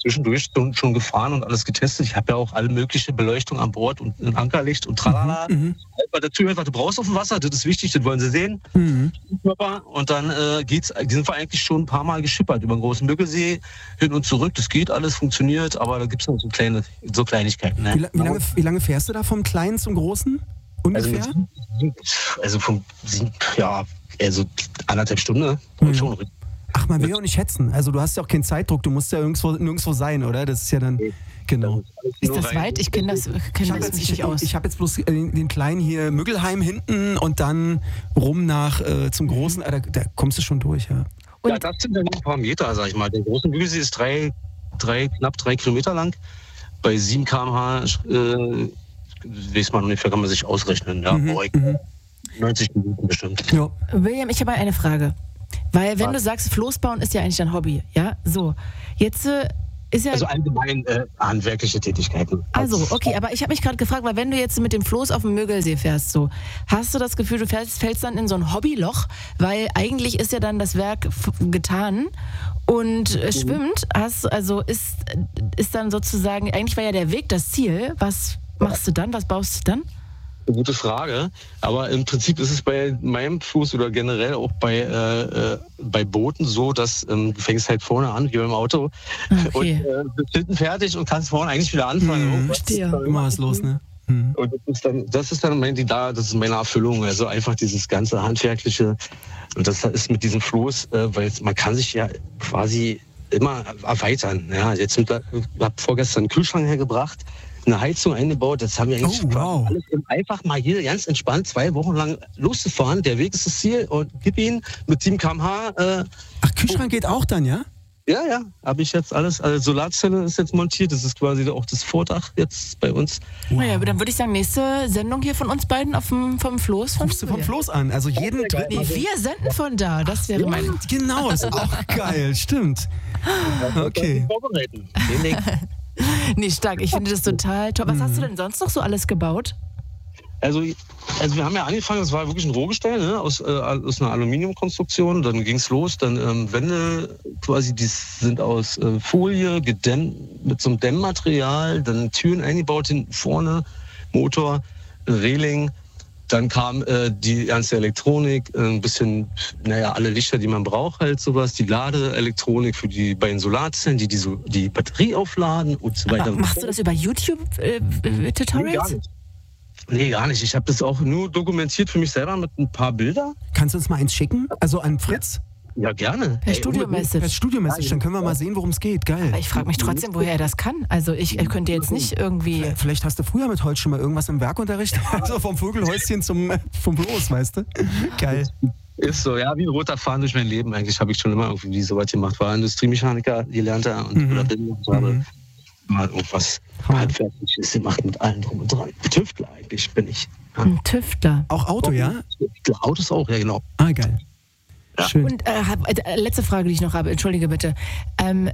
Speaker 3: zwischendurch schon, schon gefahren und alles getestet. Ich habe ja auch alle mögliche Beleuchtung an Bord und ein Ankerlicht und tralala. Mhm. Bei der Tür, was du brauchst auf dem Wasser, das ist wichtig, das wollen sie sehen. Mhm. Und dann äh, geht's, sind wir eigentlich schon ein paar Mal geschippert über den großen Müggelsee, hin und zurück. Das geht alles, funktioniert, aber da gibt es noch so kleine, so Kleinigkeiten. Ne?
Speaker 1: Wie, wie, lange, wie lange fährst du da vom Kleinen zum Großen? Ungefähr?
Speaker 3: Also, also vom, ja, also anderthalb Stunden mhm. schon.
Speaker 1: Ach, man will ja auch nicht schätzen. Also du hast ja auch keinen Zeitdruck, du musst ja nirgendwo, nirgendwo sein, oder? Das ist ja dann, genau.
Speaker 2: Ist das weit? Ich kenne das, kenn das
Speaker 1: jetzt,
Speaker 2: nicht
Speaker 1: ich,
Speaker 2: aus.
Speaker 1: Ich habe jetzt bloß den, den kleinen hier Müggelheim hinten und dann rum nach äh, zum Großen, da, da kommst du schon durch, ja.
Speaker 3: Und ja, das sind dann ein paar Meter, sag ich mal. Der große Müggelsee ist drei, drei, knapp drei Kilometer lang. Bei sieben Kilometer pro Stunde, äh, weiß man ungefähr, kann man sich ausrechnen. Ja, mhm, mhm. neunzig Minuten bestimmt.
Speaker 2: Ja. William, ich habe eine Frage. Weil wenn du sagst, Floß bauen ist ja eigentlich dein Hobby, ja, so. Jetzt äh, ist ja...
Speaker 3: Also allgemein äh, handwerkliche Tätigkeiten.
Speaker 2: Also, okay, aber ich habe mich gerade gefragt, weil wenn du jetzt mit dem Floß auf dem Müggelsee fährst, so, hast du das Gefühl, du fällst, fällst dann in so ein Hobbyloch, weil eigentlich ist ja dann das Werk f- getan und äh, schwimmt, hast, also ist, ist dann sozusagen, eigentlich war ja der Weg das Ziel, was machst du dann, was baust du dann?
Speaker 3: Eine gute Frage, aber im Prinzip ist es bei meinem Fuß oder generell auch bei, äh, äh, bei Booten so, dass ähm, du fängst halt vorne an, wie beim Auto, okay. und äh, bist hinten fertig und kannst vorne eigentlich wieder anfangen.
Speaker 1: Hm, verstehe. Immer was los, ne?
Speaker 3: Hm. Und das ist dann, das ist dann mein, die, da, das ist meine Erfüllung, also einfach dieses ganze handwerkliche, und das ist mit diesem Floß, äh, weil man kann sich ja quasi immer erweitern. Ja, jetzt mit, ich habe vorgestern einen Kühlschrank hergebracht, eine Heizung eingebaut, das haben wir eigentlich
Speaker 1: oh, wow.
Speaker 3: alles einfach mal hier ganz entspannt zwei Wochen lang loszufahren. Der Weg ist das Ziel und gib ihn mit sieben Kilometer pro Stunde. Äh,
Speaker 1: Ach, Kühlschrank geht auch dann, ja?
Speaker 3: Ja, ja, habe ich jetzt alles. Also Solarzelle ist jetzt montiert, das ist quasi auch das Vordach jetzt bei uns.
Speaker 2: Wow. Naja, aber dann würde ich sagen, nächste Sendung hier von uns beiden auf dem, vom Floß. Von
Speaker 1: Rufst du vom Floß an, also jeden dritten.
Speaker 2: Nee, wir senden von da, das wäre mein...
Speaker 1: Genau, ist auch geil, stimmt. Okay.
Speaker 2: Nee, stark. Ich finde das total toll. Was mhm. hast du denn sonst noch so alles gebaut?
Speaker 3: Also, also wir haben ja angefangen, das war wirklich ein Rohgestell, ne, aus, äh, aus einer Aluminiumkonstruktion. Dann ging es los, dann ähm, Wände quasi, die sind aus äh, Folie gedämmt, mit so einem Dämmmaterial, dann Türen eingebaut hin vorne, Motor, Reling. Dann kam äh, die ganze Elektronik, äh, ein bisschen, naja, alle Lichter, die man braucht, halt sowas, die Ladeelektronik für die beiden Solarzellen, die die, so, die Batterie aufladen und so weiter.
Speaker 2: Aber machst du das über YouTube-Tutorials? Äh,
Speaker 3: nee, gar nicht. Nee, gar nicht. Ich habe das auch nur dokumentiert für mich selber mit ein paar Bildern.
Speaker 1: Kannst du uns mal eins schicken? Also an Fritz?
Speaker 3: Ja, gerne.
Speaker 2: Per Studio-Message.
Speaker 1: Per Studio-Message, dann können wir mal sehen, worum es geht. Geil.
Speaker 2: Aber ich frage mich trotzdem, woher er das kann. Also ich könnte jetzt nicht irgendwie...
Speaker 1: Vielleicht, vielleicht hast du früher mit Holz schon mal irgendwas im Werkunterricht. Also vom Vogelhäuschen zum vom Floß, weißt du? Geil.
Speaker 3: Ist so, ja, wie ein roter Faden durch mein Leben. Eigentlich habe ich schon immer irgendwie so was gemacht. War Industriemechaniker, gelernter und mhm. oder bin und habe mhm. mal irgendwas Handwerkliches gemacht mit allem drum und dran. Tüftler eigentlich bin ich.
Speaker 2: Ja. Ein Tüftler.
Speaker 1: Auch Auto, ja?
Speaker 3: Autos auch, ja genau.
Speaker 1: Ah, geil.
Speaker 3: Ja.
Speaker 1: Schön.
Speaker 2: Und äh, letzte Frage, die ich noch habe, entschuldige bitte. Ähm,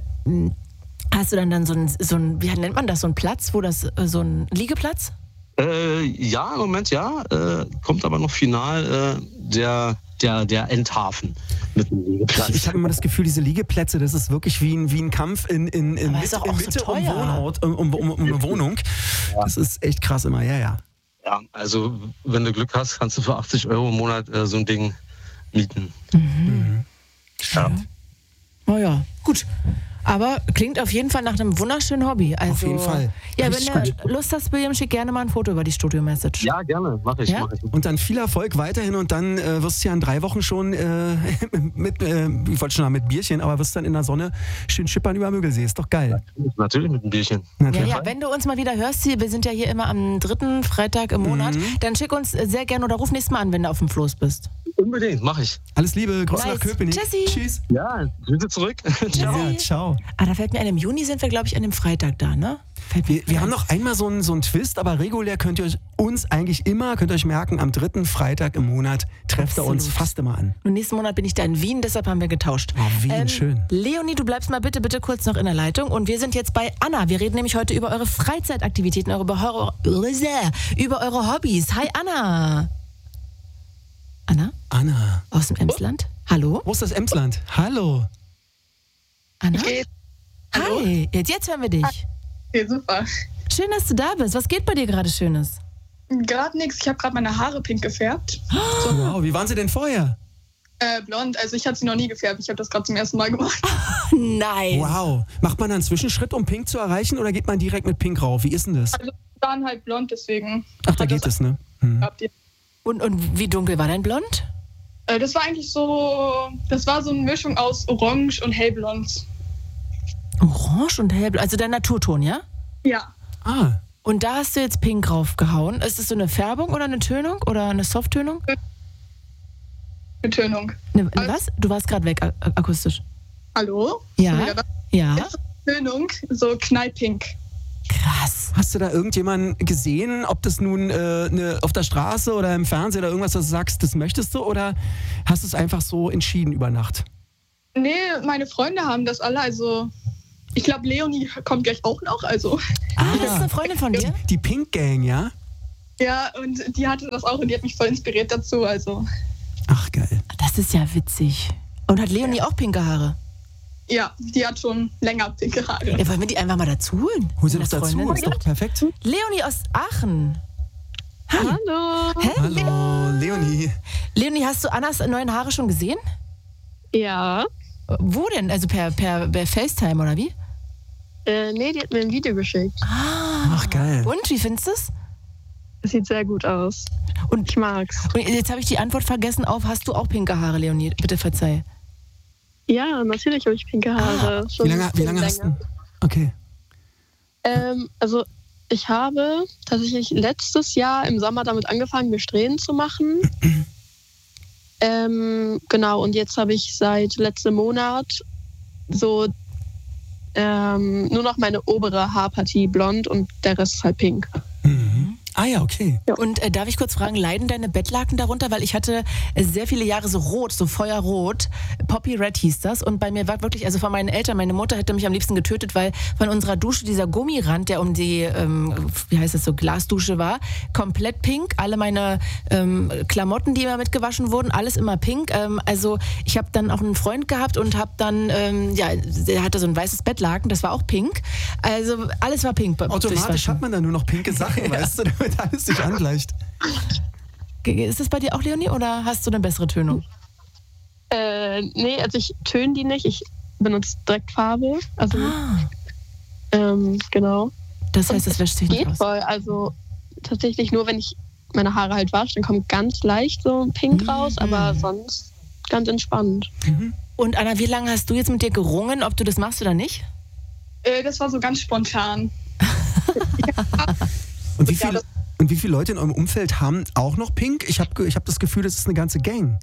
Speaker 2: hast du dann dann so ein, so ein, wie nennt man das, so ein Platz, wo das, so ein Liegeplatz?
Speaker 3: Äh, ja, im Moment ja. Äh, kommt aber noch final äh, der, der, der Endhafen mit dem Liegeplatz.
Speaker 1: Ich habe immer das Gefühl, diese Liegeplätze, das ist wirklich wie ein, wie ein Kampf in, in, in, mit, in Mitte
Speaker 2: so
Speaker 1: um Wohnort, um, um, um, um eine Wohnung. Ja. Das ist echt krass immer, ja, ja.
Speaker 3: Ja, also wenn du Glück hast, kannst du für achtzig Euro im Monat äh, so ein Ding mieten.
Speaker 2: Mhm. Mhm. Ja. Oh ja, gut. Aber klingt auf jeden Fall nach einem wunderschönen Hobby. Also,
Speaker 1: auf jeden Fall.
Speaker 2: Ja, Richtig wenn du Lust hast, William, schick gerne mal ein Foto über die Studio-Message.
Speaker 3: Ja, gerne. Mach ich,
Speaker 2: ja?
Speaker 3: mach ich.
Speaker 1: Und dann viel Erfolg weiterhin und dann äh, wirst du ja in drei Wochen schon äh, mit, äh, ich wollte schon sagen mit Bierchen, aber wirst dann in der Sonne schön schippern über Müggelsee. Ist doch geil.
Speaker 3: Natürlich, natürlich mit einem Bierchen.
Speaker 2: Ja, ja, wenn du uns mal wieder hörst, wir sind ja hier immer am dritten Freitag im Monat, mhm. dann schick uns sehr gerne oder ruf nächstes Mal an, wenn du auf dem Floß bist.
Speaker 3: Unbedingt, mach ich.
Speaker 1: Alles Liebe, Grüße
Speaker 2: nice.
Speaker 1: nach Köpenick.
Speaker 2: Tschüssi.
Speaker 1: Tschüss.
Speaker 3: Ja, Grüße zurück.
Speaker 1: Ciao. Ja, ciao.
Speaker 2: Ah, da fällt mir ein, im Juni sind wir, glaube ich, an dem Freitag da, ne?
Speaker 1: Wir, wir haben noch einmal so einen so einen Twist, aber regulär könnt ihr euch uns eigentlich immer, könnt ihr euch merken, am dritten Freitag im Monat trefft ihr uns fast immer an.
Speaker 2: Und nächsten Monat bin ich da in Wien, deshalb haben wir getauscht.
Speaker 1: Oh, Wien, ähm, schön.
Speaker 2: Leonie, du bleibst mal bitte, bitte kurz noch in der Leitung und wir sind jetzt bei Anna. Wir reden nämlich heute über eure Freizeitaktivitäten, über eure, über eure Hobbys. Hi, Anna. Anna?
Speaker 1: Anna.
Speaker 2: Aus dem Emsland? Hallo?
Speaker 1: Wo ist das Emsland? Hallo.
Speaker 2: Anna? Hi, jetzt, jetzt hören wir dich.
Speaker 4: Okay, super.
Speaker 2: Schön, dass du da bist. Was geht bei dir gerade Schönes?
Speaker 4: Gerade nichts. Ich habe gerade meine Haare pink gefärbt.
Speaker 1: So. Wow, wie waren sie denn vorher?
Speaker 4: Äh, blond. Also ich habe sie noch nie gefärbt. Ich habe das gerade zum ersten Mal gemacht.
Speaker 2: Nice.
Speaker 1: Wow. Macht man dann einen Zwischenschritt, um pink zu erreichen, oder geht man direkt mit pink rauf? Wie ist denn das?
Speaker 4: Also waren halt blond, deswegen.
Speaker 1: Ach, da geht es, ne? Hm.
Speaker 2: Und, und wie dunkel war dein Blond?
Speaker 4: Äh, das war eigentlich so, das war so eine Mischung aus Orange und Hellblond.
Speaker 2: Orange und hellblond, also der Naturton, ja?
Speaker 4: Ja.
Speaker 1: Ah.
Speaker 2: Und da hast du jetzt pink raufgehauen. Ist das so eine Färbung oder eine Tönung oder eine Softtönung?
Speaker 4: Eine Tönung.
Speaker 2: Ne, was? Du warst gerade weg ak- akustisch.
Speaker 4: Hallo?
Speaker 2: Ja. Ja.
Speaker 4: Jetzt Tönung, so knallpink.
Speaker 2: Krass.
Speaker 1: Hast du da irgendjemanden gesehen, ob das nun äh, ne, auf der Straße oder im Fernsehen oder irgendwas, was du sagst, das möchtest du, oder hast du es einfach so entschieden über Nacht?
Speaker 4: Nee, meine Freunde haben das alle, also ich glaube, Leonie kommt gleich auch noch, also.
Speaker 2: Ah, das ist eine Freundin von dir?
Speaker 1: Die Pink Gang, ja?
Speaker 4: Ja, und die hatte das auch und die hat mich voll inspiriert dazu, also.
Speaker 1: Ach, geil.
Speaker 2: Das ist ja witzig. Und hat Leonie auch pinke Haare?
Speaker 4: Ja, die hat schon länger pinke Haare.
Speaker 2: Ja, wollen wir die einfach mal dazu holen?
Speaker 1: Hol sie doch
Speaker 2: Als
Speaker 1: dazu,
Speaker 2: Freundin?
Speaker 1: ist doch perfekt.
Speaker 2: Leonie aus Aachen. Hi.
Speaker 5: Hallo.
Speaker 2: Hä?
Speaker 1: Hallo, Leonie.
Speaker 2: Leonie, hast du Annas neuen Haare schon gesehen?
Speaker 5: Ja.
Speaker 2: Wo denn? Also per, per, per FaceTime oder wie?
Speaker 5: Äh, nee, die hat mir ein Video geschickt.
Speaker 2: Ah.
Speaker 1: Ach, geil.
Speaker 2: Und, wie findest du es?
Speaker 5: Das sieht sehr gut aus.
Speaker 2: Und
Speaker 5: Ich mag's.
Speaker 2: Und jetzt habe ich die Antwort vergessen auf, hast du auch pinke Haare, Leonie? Bitte verzeih.
Speaker 5: Ja, natürlich habe ich pinke Haare. Schon
Speaker 1: Wie lange,
Speaker 5: ein
Speaker 1: wie
Speaker 5: bisschen
Speaker 1: lange hast du?
Speaker 5: länger.
Speaker 1: Okay.
Speaker 5: Ähm, also ich habe tatsächlich letztes Jahr im Sommer damit angefangen, mir Strähnen zu machen. ähm, genau, und jetzt habe ich seit letztem Monat so ähm, nur noch meine obere Haarpartie blond und der Rest ist halt pink.
Speaker 1: Mhm. Ah ja, okay.
Speaker 2: Und äh, darf ich kurz fragen, leiden deine Bettlaken darunter? Weil ich hatte äh, sehr viele Jahre so rot, so feuerrot. Poppy Red hieß das. Und bei mir war wirklich, also von meinen Eltern, meine Mutter hätte mich am liebsten getötet, weil von unserer Dusche dieser Gummirand, der um die, ähm, wie heißt das so, Glasdusche war, komplett pink. Alle meine ähm, Klamotten, die immer mitgewaschen wurden, alles immer pink. Ähm, also ich habe dann auch einen Freund gehabt und habe dann, ähm, ja, der hatte so ein weißes Bettlaken, das war auch pink. Also alles war pink.
Speaker 1: Automatisch hat man dann nur noch pinke Sachen, weißt du, damit alles sich angleicht.
Speaker 2: Ist das bei dir auch, Leonie, oder hast du eine bessere Tönung?
Speaker 5: Äh, nee, also ich töne die nicht. Ich benutze direkt Farbe. Also,
Speaker 2: Ah,
Speaker 5: ähm, genau.
Speaker 2: das heißt, das wäscht sich nicht
Speaker 5: Geht
Speaker 2: aus.
Speaker 5: voll. Also tatsächlich nur, wenn ich meine Haare halt wasche, dann kommt ganz leicht so ein Pink raus, aber sonst ganz entspannt.
Speaker 2: Und Anna, wie lange hast du jetzt mit dir gerungen, ob du das machst oder nicht?
Speaker 4: Äh, das war so ganz spontan.
Speaker 1: Und wie,
Speaker 4: Ja,
Speaker 1: viele, und wie viele Leute in eurem Umfeld haben auch noch Pink? Ich habe ich hab das Gefühl, das ist eine ganze Gang.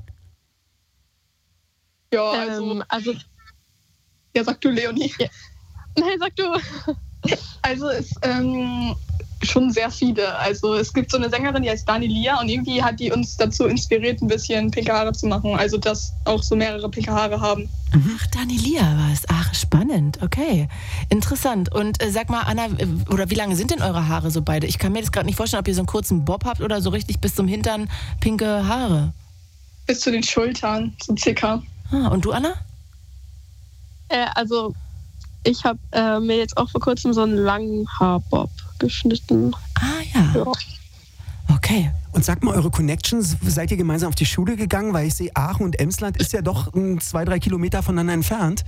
Speaker 4: Ja, also,
Speaker 5: Ähm, also,
Speaker 4: ja, sag du, Leonie.
Speaker 5: nein, sag du.
Speaker 4: Also es ähm, schon sehr viele. Also es gibt so eine Sängerin, die heißt Dani Lia und irgendwie hat die uns dazu inspiriert, ein bisschen pinke Haare zu machen. Also dass auch so mehrere pinke Haare haben.
Speaker 2: Ach, Danilia war es. Ach, spannend. Okay, interessant. Und äh, sag mal, Anna, äh, oder wie lange sind denn eure Haare so beide? Ich kann mir das gerade nicht vorstellen, ob ihr so einen kurzen Bob habt oder so richtig bis zum Hintern pinke Haare.
Speaker 4: Bis zu den Schultern, so circa.
Speaker 2: Ah, und du, Anna?
Speaker 5: Äh, also, ich habe äh, mir jetzt auch vor kurzem so einen langen Haarbob geschnitten.
Speaker 2: Ah ja.
Speaker 5: Ja.
Speaker 2: Okay.
Speaker 1: Und sag mal, eure Connections, seid ihr gemeinsam auf die Schule gegangen? Weil ich sehe, Aachen und Emsland ist ja doch ähm, zwei, drei Kilometer voneinander entfernt.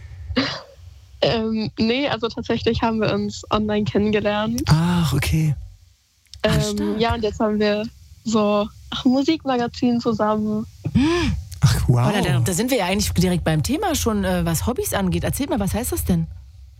Speaker 5: Ähm, nee, also tatsächlich haben wir uns online kennengelernt.
Speaker 1: Ach, okay.
Speaker 2: Ah,
Speaker 5: Ähm,
Speaker 2: stark.
Speaker 5: ja, und jetzt haben wir so ach, Musikmagazin zusammen.
Speaker 1: Ach, wow.
Speaker 2: Oh, da, da sind wir ja eigentlich direkt beim Thema schon, äh, was Hobbys angeht. Erzähl mal, was heißt das denn?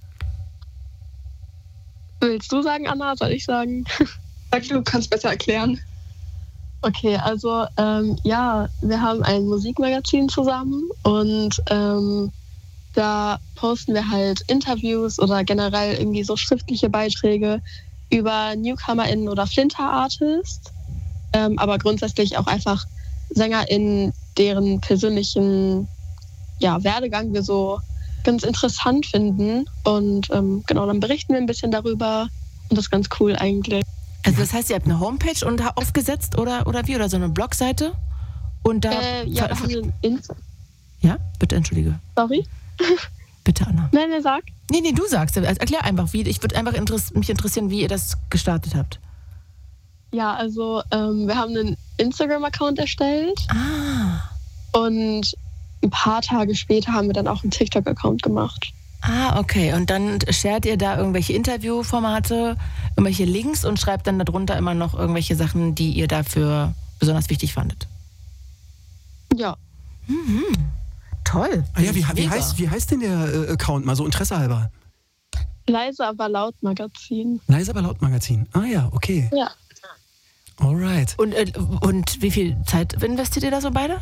Speaker 5: Willst du sagen, Anna? Soll ich sagen?
Speaker 4: Sag du, kannst besser erklären.
Speaker 5: Okay, also ähm, ja, wir haben ein Musikmagazin zusammen und ähm, da posten wir halt Interviews oder generell irgendwie so schriftliche Beiträge über NewcomerInnen oder Flinter-Artists, ähm, aber grundsätzlich auch einfach SängerInnen, deren persönlichen ja, Werdegang wir so ganz interessant finden und ähm, genau, dann berichten wir ein bisschen darüber und das ist ganz cool eigentlich.
Speaker 2: Also das heißt, ihr habt eine Homepage und aufgesetzt oder, oder wie? Oder so eine Blogseite? Und da
Speaker 5: Äh, ja, wir haben einen Insta-
Speaker 2: ja, bitte, entschuldige.
Speaker 5: Sorry.
Speaker 2: Bitte, Anna.
Speaker 5: Nein, nein, sag.
Speaker 2: Nee, nee, du sagst. Also erklär einfach, wie. Ich würde einfach interess- mich interessieren, wie ihr das gestartet habt.
Speaker 5: Ja, also ähm, wir haben einen Instagram-Account erstellt.
Speaker 2: Ah.
Speaker 5: Und ein paar Tage später haben wir dann auch einen TikTok-Account gemacht.
Speaker 2: Ah, okay. Und dann shared ihr da irgendwelche Interviewformate, irgendwelche Links und schreibt dann darunter immer noch irgendwelche Sachen, die ihr dafür besonders wichtig fandet.
Speaker 5: Ja.
Speaker 2: Mhm. Toll.
Speaker 1: Ah ja, wie, wie,
Speaker 2: Mega.
Speaker 1: heißt, wie heißt denn der äh, Account? Mal so Interesse halber.
Speaker 5: Leise, aber laut Magazin.
Speaker 1: Leise aber laut Magazin. Ah ja, okay.
Speaker 5: Ja.
Speaker 1: Alright.
Speaker 2: Und, äh, und wie viel Zeit investiert ihr da so beide?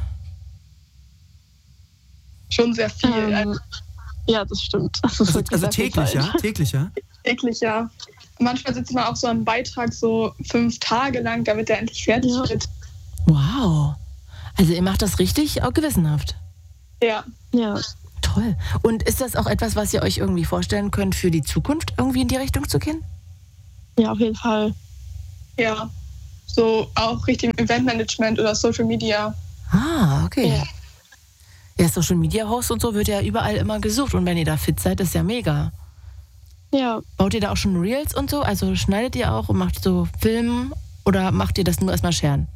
Speaker 4: Schon sehr viel.
Speaker 5: Ähm,
Speaker 4: Also,
Speaker 5: ja, das stimmt. Das ist
Speaker 1: Also,
Speaker 5: wirklich
Speaker 1: also
Speaker 5: sehr viel
Speaker 1: täglich,
Speaker 5: Zeit.
Speaker 1: ja? Täglich, ja?
Speaker 4: täglich, ja. Manchmal sitzt man auch so am Beitrag so fünf Tage lang, damit der endlich fertig
Speaker 5: Ja.
Speaker 4: wird.
Speaker 2: Wow. Also ihr macht das richtig auch gewissenhaft.
Speaker 4: Ja.
Speaker 5: Ja.
Speaker 2: Toll. Und ist das auch etwas, was ihr euch irgendwie vorstellen könnt, für die Zukunft irgendwie in die Richtung zu gehen?
Speaker 5: Ja, auf jeden Fall.
Speaker 4: Ja. So auch Richtung Eventmanagement oder Social Media.
Speaker 2: Ah, okay.
Speaker 5: Ja.
Speaker 2: Ja, Social Media Host und so wird ja überall immer gesucht. Und wenn ihr da fit seid, ist ja mega.
Speaker 5: Ja.
Speaker 2: Baut ihr da auch schon Reels und so? Also schneidet ihr auch und macht so Filme oder macht ihr das nur erstmal scheren?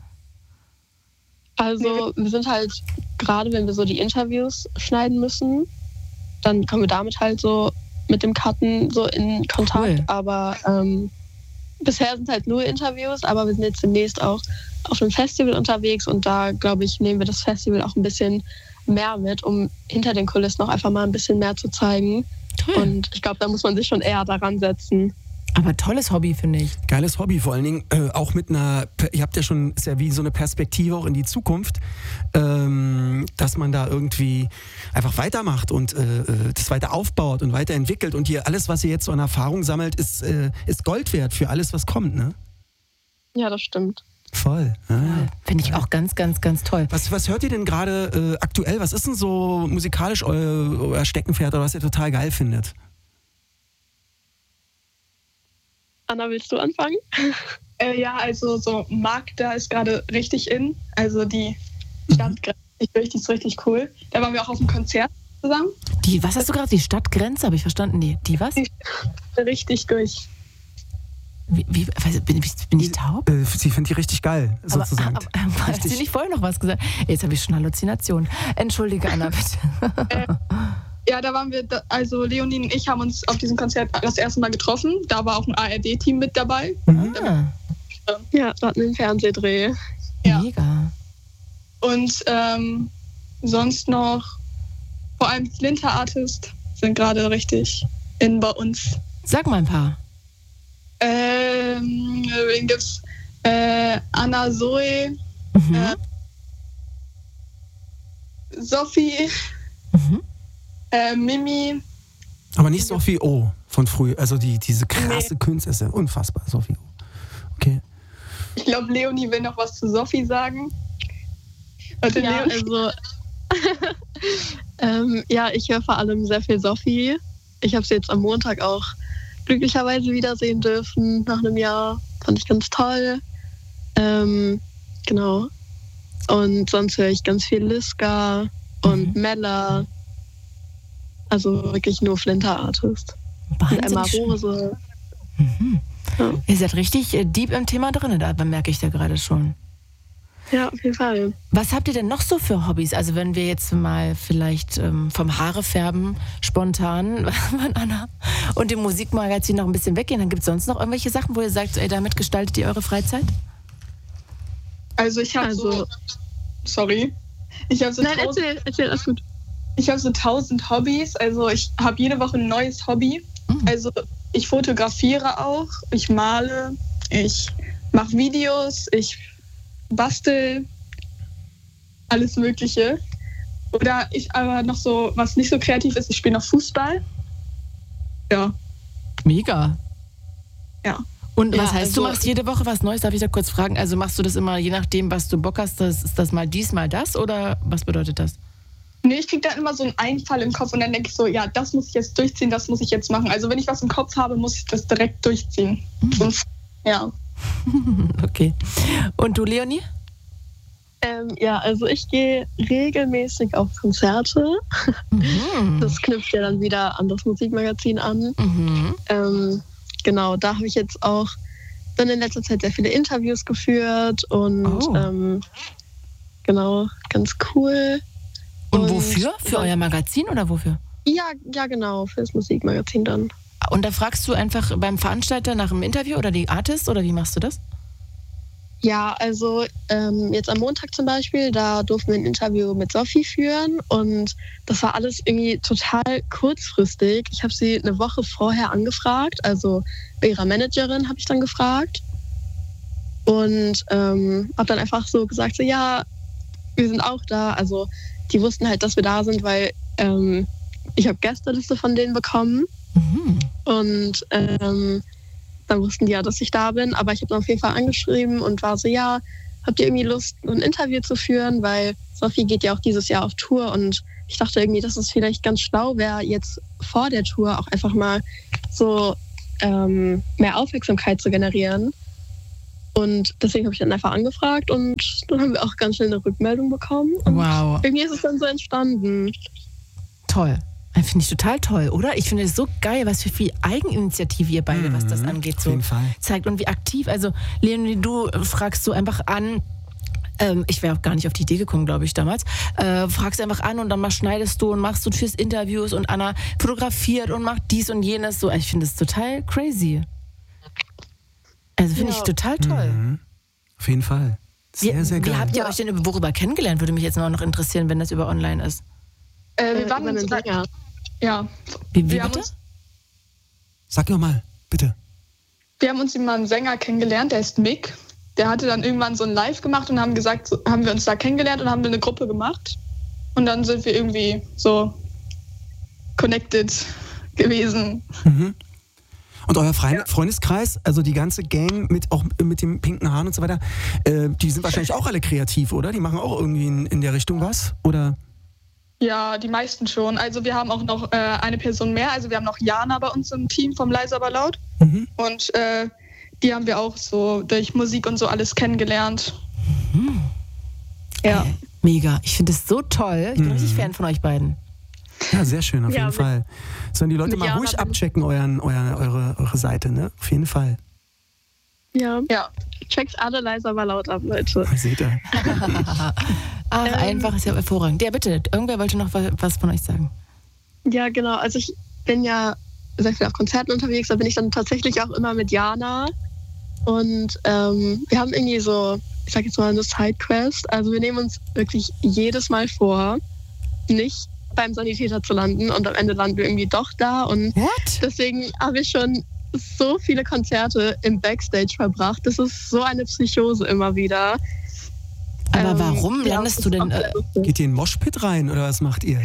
Speaker 5: Also wir sind halt, gerade wenn wir so die Interviews schneiden müssen, dann kommen wir damit halt so mit dem Cutten so in Kontakt.
Speaker 2: Cool.
Speaker 5: Aber ähm, bisher sind halt nur Interviews, aber wir sind jetzt demnächst auch auf einem Festival unterwegs und da, glaube ich, nehmen wir das Festival auch ein bisschen mehr mit, um hinter den Kulissen noch einfach mal ein bisschen mehr zu zeigen.
Speaker 2: Toll.
Speaker 5: Und ich glaube, da muss man sich schon eher daran setzen.
Speaker 2: Aber tolles Hobby, finde ich.
Speaker 1: Geiles Hobby, vor allen Dingen äh, auch mit einer, ihr habt ja schon, ist ja wie so eine Perspektive auch in die Zukunft, ähm, dass man da irgendwie einfach weitermacht und äh, das weiter aufbaut und weiterentwickelt und hier alles, was ihr jetzt so an Erfahrung sammelt, ist, äh, ist Gold wert für alles, was kommt, ne?
Speaker 5: Ja, das stimmt.
Speaker 1: Voll. Ah, ja.
Speaker 2: Finde ich auch ganz, ganz, ganz toll.
Speaker 1: Was, was hört ihr denn gerade äh, aktuell? Was ist denn so musikalisch euer, euer Steckenpferd oder was ihr total geil findet?
Speaker 5: Anna, willst du anfangen?
Speaker 4: Äh, ja, also so Magda ist gerade richtig in. Also die Stadtgrenze ist richtig, richtig cool. Da waren wir auch auf einem Konzert zusammen.
Speaker 2: Die, was hast du gerade? Die Stadtgrenze, habe ich verstanden. Die, die was?
Speaker 4: Richtig durch.
Speaker 2: Wie, wie, weiß- bin, bin ich taub?
Speaker 1: Äh, sie findet die richtig geil, sozusagen.
Speaker 2: Aber, aber, aber hat sie
Speaker 1: Richtig.
Speaker 2: nicht vorher noch was gesagt? Jetzt habe ich schon Halluzinationen. Entschuldige, Anna, bitte.
Speaker 4: Ja, da waren wir, da, also Leonie und ich haben uns auf diesem Konzert das erste Mal getroffen. Da war auch ein A R D-Team mit dabei.
Speaker 2: Ah,
Speaker 5: Ja, wir hatten einen Fernsehdreh.
Speaker 4: Ja.
Speaker 2: mega.
Speaker 4: Und ähm, sonst noch, vor allem Flinter Artist sind gerade richtig in bei uns.
Speaker 2: Sag mal ein paar.
Speaker 4: Ähm, wen gibt's? Äh, Anna Zoe,
Speaker 2: Mhm.
Speaker 4: äh, Sophie,
Speaker 2: Mhm.
Speaker 4: äh, Mimi.
Speaker 1: Aber nicht Sophie O von früh, also die, diese krasse Künstlerin, ist ja unfassbar, Sophie O. Okay.
Speaker 4: Ich glaube, Leonie will noch was zu Sophie sagen. Warte,
Speaker 5: Ja,
Speaker 4: Leonie.
Speaker 5: also ähm, ja, ich höre vor allem sehr viel Sophie. Ich habe sie jetzt am Montag auch glücklicherweise wiedersehen dürfen nach einem Jahr. Fand ich ganz toll. Ähm, genau. Und sonst höre ich ganz viel Liska und
Speaker 2: Mhm.
Speaker 5: Mella. Also wirklich nur Flinter Artist. Und Emma
Speaker 2: Wahnsinnig schön.
Speaker 5: Rose.
Speaker 2: Mhm.
Speaker 5: Ja.
Speaker 2: Ihr seid richtig äh, deep im Thema drin, da merke ich da gerade schon.
Speaker 5: Ja, auf jeden Fall.
Speaker 2: Was habt ihr denn noch so für Hobbys? Also wenn wir jetzt mal vielleicht ähm, vom Haare färben spontan von Anna und dem Musikmagazin noch ein bisschen weggehen, dann gibt es sonst noch irgendwelche Sachen, wo ihr sagt, ey, damit gestaltet ihr eure Freizeit?
Speaker 4: Also ich habe
Speaker 5: Also-
Speaker 4: so, sorry, ich habe so,
Speaker 5: Nein,
Speaker 4: tausend,
Speaker 5: erzähl, erzähl, alles gut.
Speaker 4: ich habe so tausend Hobbys. Also ich habe jede Woche ein neues Hobby.
Speaker 2: Mhm.
Speaker 4: Also ich fotografiere auch, ich male, ich mache Videos, ich bastel, alles Mögliche. Oder ich aber noch so, was nicht so kreativ ist, ich spiele noch Fußball. Ja,
Speaker 2: Mega.
Speaker 4: ja.
Speaker 2: Und
Speaker 5: Ja,
Speaker 2: was heißt, du
Speaker 5: also-
Speaker 2: machst jede Woche was Neues? Darf ich da kurz fragen? Also machst du das immer, je nachdem, was du Bock hast, das, ist das mal dies, mal das? Oder was bedeutet das?
Speaker 4: Nee, ich kriege dann immer so einen Einfall im Kopf und dann denke ich so, ja, das muss ich jetzt durchziehen, das muss ich jetzt machen. Also wenn ich was im Kopf habe, muss ich das direkt durchziehen. Und, ja.
Speaker 2: Okay. Und du, Leonie?
Speaker 5: Ähm, ja, also ich gehe regelmäßig auf Konzerte.
Speaker 2: Mhm.
Speaker 5: Das knüpft ja dann wieder an das Musikmagazin an.
Speaker 2: Mhm.
Speaker 5: Ähm, genau, da habe ich jetzt auch dann in letzter Zeit sehr viele Interviews geführt und
Speaker 2: Oh.
Speaker 5: ähm, genau, ganz cool.
Speaker 2: Und wofür? Für euer Magazin oder wofür?
Speaker 5: Ja, ja, genau, fürs Musikmagazin dann.
Speaker 2: Und da fragst du einfach beim Veranstalter nach einem Interview oder die Artist oder wie machst du das?
Speaker 5: Ja, also ähm, jetzt am Montag zum Beispiel, da durften wir ein Interview mit Sophie führen und das war alles irgendwie total kurzfristig. Ich habe sie eine Woche vorher angefragt, also bei ihrer Managerin habe ich dann gefragt und ähm, habe dann einfach so gesagt, so ja, wir sind auch da. Also die wussten halt, dass wir da sind, weil ähm, ich habe Gästeliste von denen bekommen
Speaker 2: Mhm.
Speaker 5: und ähm, dann wussten die ja, dass ich da bin, aber ich habe dann auf jeden Fall angeschrieben und war so, ja, habt ihr irgendwie Lust, ein Interview zu führen, weil Sophie geht ja auch dieses Jahr auf Tour und ich dachte irgendwie, dass es vielleicht ganz schlau wäre, jetzt vor der Tour auch einfach mal so ähm, mehr Aufmerksamkeit zu generieren. Und deswegen habe ich dann einfach angefragt und dann haben wir auch ganz schnell eine Rückmeldung bekommen. Und
Speaker 2: Wow,
Speaker 5: irgendwie ist es dann so entstanden.
Speaker 2: toll. Finde ich total toll, oder? Ich finde es so geil, was für viel Eigeninitiative ihr beide, was das angeht,
Speaker 1: Auf
Speaker 2: so
Speaker 1: jeden Fall.
Speaker 2: zeigt und wie aktiv. Also Leonie, du fragst so einfach an, ähm, ich wäre auch gar nicht auf die Idee gekommen, glaube ich, damals, äh, fragst einfach an und dann mal schneidest du und machst du fürs Interviews und Anna fotografiert und macht dies und jenes. So, ich finde es total crazy. Also finde
Speaker 5: Ja.
Speaker 2: ich total toll.
Speaker 1: Mhm. Auf jeden Fall. Sehr,
Speaker 2: wie,
Speaker 1: sehr
Speaker 2: wie
Speaker 1: geil.
Speaker 2: habt ihr euch denn über- worüber kennengelernt? Würde mich jetzt noch interessieren, wenn das über online ist.
Speaker 4: Äh, wir
Speaker 5: Äh,
Speaker 4: waren
Speaker 5: über einen
Speaker 4: uns da-
Speaker 5: Sänger.
Speaker 4: Ja,
Speaker 2: Wie, wie
Speaker 4: wir haben,
Speaker 2: bitte?
Speaker 4: uns,
Speaker 1: Sag noch mal, bitte.
Speaker 4: wir haben uns immer einen Sänger kennengelernt, der ist Mick. Der hatte dann irgendwann so ein Live gemacht und haben gesagt, so, haben wir uns da kennengelernt und haben wir eine Gruppe gemacht. Und dann sind wir irgendwie so connected gewesen.
Speaker 1: Mhm. Und euer Freund, Freundeskreis, also die ganze Gang mit auch mit dem pinken Haaren und so weiter, äh, die sind wahrscheinlich auch alle kreativ, oder? Die machen auch irgendwie in, in der Richtung was, oder?
Speaker 4: Ja, die meisten schon. Also wir haben auch noch äh, eine Person mehr. Also wir haben noch Jana bei uns im Team vom Leise aber laut.
Speaker 1: Mhm.
Speaker 4: Und äh, die haben wir auch so durch Musik und so alles kennengelernt.
Speaker 2: Mhm.
Speaker 4: Ja.
Speaker 2: Ey, mega. Ich finde es so toll. Ich bin
Speaker 1: Mhm.
Speaker 2: richtig Fan von euch beiden.
Speaker 1: Ja, sehr schön, auf
Speaker 5: Ja,
Speaker 1: jeden
Speaker 5: mit-
Speaker 1: Fall. Sollen die Leute
Speaker 5: mit
Speaker 1: mal
Speaker 5: Jana
Speaker 1: ruhig
Speaker 5: bin-
Speaker 1: abchecken, euren, euer, eure, eure Seite, ne? Auf jeden Fall.
Speaker 5: Ja,
Speaker 4: Ja.
Speaker 5: checkt alle leiser aber laut ab, Leute.
Speaker 1: Seht ihr?
Speaker 2: Ach,
Speaker 5: Ähm.
Speaker 2: einfach, ist ja hervorragend. Ja, bitte, irgendwer wollte noch wa- was von euch sagen.
Speaker 5: Ja, genau. Also ich bin ja sehr viel auf Konzerten unterwegs, da bin ich dann tatsächlich auch immer mit Jana. Und ähm, wir haben irgendwie so, ich sag jetzt mal, eine Sidequest. Also wir nehmen uns wirklich jedes Mal vor, nicht beim Sanitäter zu landen und am Ende landen wir irgendwie doch da. Und
Speaker 2: What?
Speaker 5: deswegen habe ich schon so viele Konzerte im Backstage verbracht. Das ist so eine Psychose immer wieder.
Speaker 2: Aber
Speaker 5: Ähm,
Speaker 2: warum
Speaker 5: ja,
Speaker 2: landest
Speaker 5: das
Speaker 2: du
Speaker 5: ist
Speaker 2: denn,
Speaker 5: auch sehr
Speaker 2: äh,
Speaker 5: lustig.
Speaker 1: Geht ihr in den Moshpit rein oder was macht ihr?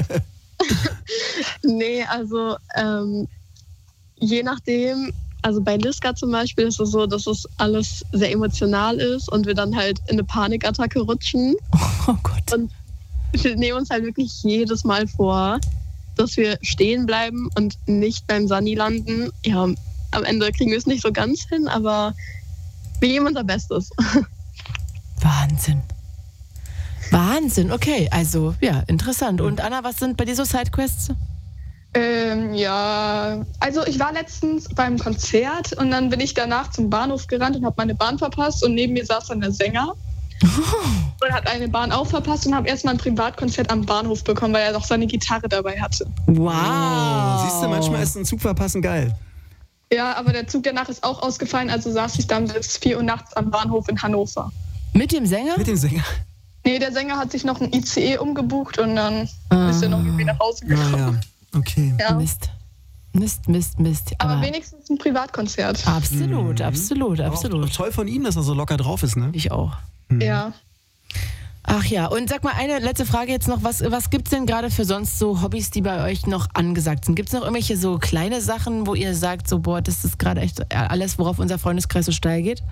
Speaker 5: Nee, also ähm, je nachdem, also bei Liska zum Beispiel ist es so, dass es alles sehr emotional ist und wir dann halt in eine Panikattacke rutschen.
Speaker 2: Oh Gott.
Speaker 5: Und wir nehmen uns halt wirklich jedes Mal vor, dass wir stehen bleiben und nicht beim Sani landen. Ja, am Ende kriegen wir es nicht so ganz hin, aber wir geben unser Bestes.
Speaker 2: Wahnsinn. Wahnsinn, okay, also ja, interessant. Und Anna, was sind bei dir so Sidequests?
Speaker 4: Ähm, ja, also ich war letztens beim Konzert und dann bin ich danach zum Bahnhof gerannt und habe meine Bahn verpasst und neben mir saß dann der Sänger und hat eine Bahn auch verpasst und habe erstmal ein Privatkonzert am Bahnhof bekommen, weil er noch seine Gitarre dabei hatte.
Speaker 2: Wow.
Speaker 1: Oh, siehst du, manchmal ist ein Zug verpassen geil.
Speaker 4: Ja, aber der Zug danach ist auch ausgefallen, also saß ich dann bis vier Uhr nachts am Bahnhof in Hannover.
Speaker 2: Mit dem Sänger?
Speaker 1: Mit dem Sänger.
Speaker 4: Nee, der Sänger hat sich noch ein I C E umgebucht und dann
Speaker 2: Ah.
Speaker 4: ist er noch irgendwie nach Hause gekommen.
Speaker 1: Naja, okay.
Speaker 4: Ja.
Speaker 2: Mist. Mist, Mist, Mist.
Speaker 4: Aber,
Speaker 2: Aber
Speaker 4: wenigstens ein Privatkonzert.
Speaker 2: absolut,
Speaker 1: Mhm.
Speaker 2: absolut,
Speaker 1: Auch
Speaker 2: absolut.
Speaker 1: toll von ihm, dass er so locker drauf ist, ne?
Speaker 2: Ich auch.
Speaker 4: Ja.
Speaker 2: Ach ja, und sag mal eine letzte Frage jetzt noch. Was, was gibt es denn gerade für sonst so Hobbys, die bei euch noch angesagt sind? Gibt es noch irgendwelche so kleine Sachen, wo ihr sagt, so boah, das ist gerade echt alles, worauf unser Freundeskreis so steil geht?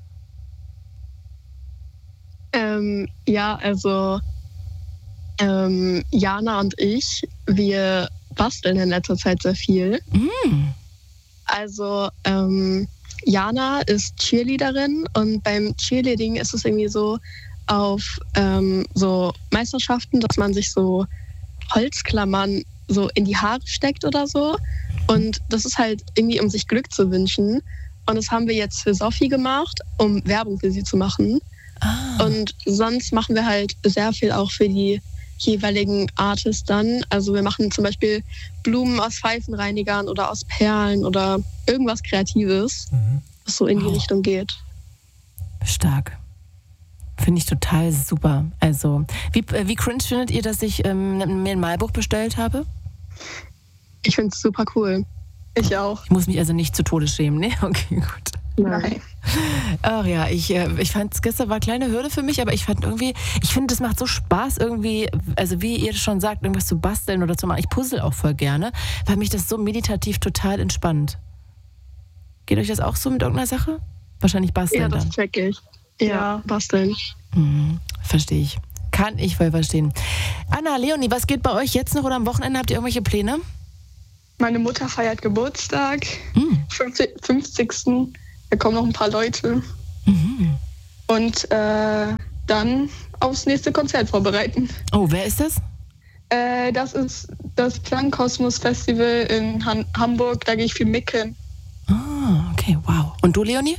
Speaker 5: Ähm, ja, also ähm, Jana und ich, wir basteln in letzter Zeit sehr viel.
Speaker 2: Mm.
Speaker 5: Also ähm, Jana ist Cheerleaderin und beim Cheerleading ist es irgendwie so, auf ähm, so Meisterschaften, dass man sich so Holzklammern so in die Haare steckt oder so. Und das ist halt irgendwie, um sich Glück zu wünschen. Und das haben wir jetzt für Sophie gemacht, um Werbung für sie zu machen. Ah. Und sonst machen wir halt sehr viel auch für die jeweiligen Artists dann. Also wir machen zum Beispiel Blumen aus Pfeifenreinigern oder aus Perlen oder irgendwas Kreatives, mhm. was so in die oh. Richtung geht.
Speaker 2: Stark. Finde ich total super. Also, wie, wie cringe findet ihr, dass ich ähm, mir ein Malbuch bestellt habe?
Speaker 5: Ich finde es super cool.
Speaker 4: Ich auch.
Speaker 2: Ich muss mich also nicht zu Tode schämen, ne? Okay, gut.
Speaker 5: Nein.
Speaker 2: Ach ja, ich, ich fand es gestern war eine kleine Hürde für mich, aber ich fand irgendwie, ich finde, das macht so Spaß irgendwie, also wie ihr schon sagt, irgendwas zu basteln oder zu machen. Ich puzzle auch voll gerne, weil mich das so meditativ total entspannt. Geht euch das auch so mit irgendeiner Sache? Wahrscheinlich basteln
Speaker 5: Ja, das
Speaker 2: dann.
Speaker 5: check ich. Ja, ja. basteln.
Speaker 2: Mhm, verstehe ich. Kann ich voll verstehen. Anna, Leonie, was geht bei euch jetzt noch oder am Wochenende? Habt ihr irgendwelche Pläne?
Speaker 4: Meine Mutter feiert Geburtstag,
Speaker 2: mhm.
Speaker 4: fünfzigsten Da kommen noch ein paar Leute.
Speaker 2: Mhm.
Speaker 4: Und äh, dann aufs nächste Konzert vorbereiten.
Speaker 2: Oh, wer ist das?
Speaker 4: Äh, das ist das Klangkosmos Festival in Han- Hamburg. Da gehe ich viel micken.
Speaker 2: Ah, okay, wow. Und du, Leonie?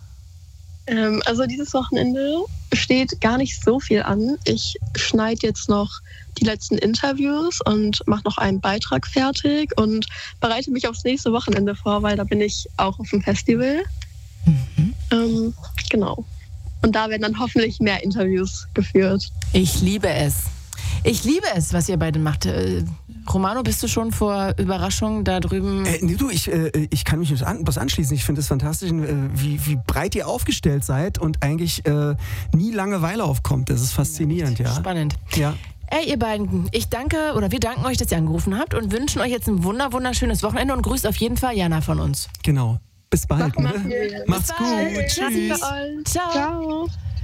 Speaker 5: Ähm, also dieses Wochenende steht gar nicht so viel an. Ich schneide jetzt noch die letzten Interviews und mache noch einen Beitrag fertig und bereite mich aufs nächste Wochenende vor, weil da bin ich auch auf dem Festival.
Speaker 2: Mhm.
Speaker 5: Ähm, genau. Und da werden dann hoffentlich mehr Interviews geführt.
Speaker 2: Ich liebe es. Ich liebe es, was ihr beide macht. Äh, Romano, bist du schon vor Überraschungen da drüben?
Speaker 1: Äh, nee, du, ich, äh, ich kann mich nicht an, was anschließen. Ich finde es fantastisch, äh, wie, wie breit ihr aufgestellt seid und eigentlich äh, nie Langeweile aufkommt. Das ist faszinierend, ja.
Speaker 2: Spannend.
Speaker 1: Ja.
Speaker 2: Ey, ihr beiden, ich danke oder wir danken euch, dass ihr angerufen habt und wünschen euch jetzt ein wunder, wunderschönes Wochenende und grüßt auf jeden Fall Jana von uns.
Speaker 1: Genau. Bis bald.
Speaker 4: Mach mal
Speaker 1: Ne?
Speaker 4: viel.
Speaker 1: Macht's
Speaker 2: Bis
Speaker 1: gut.
Speaker 2: bald.
Speaker 1: Tschüss.
Speaker 2: Ciao.
Speaker 5: Ciao.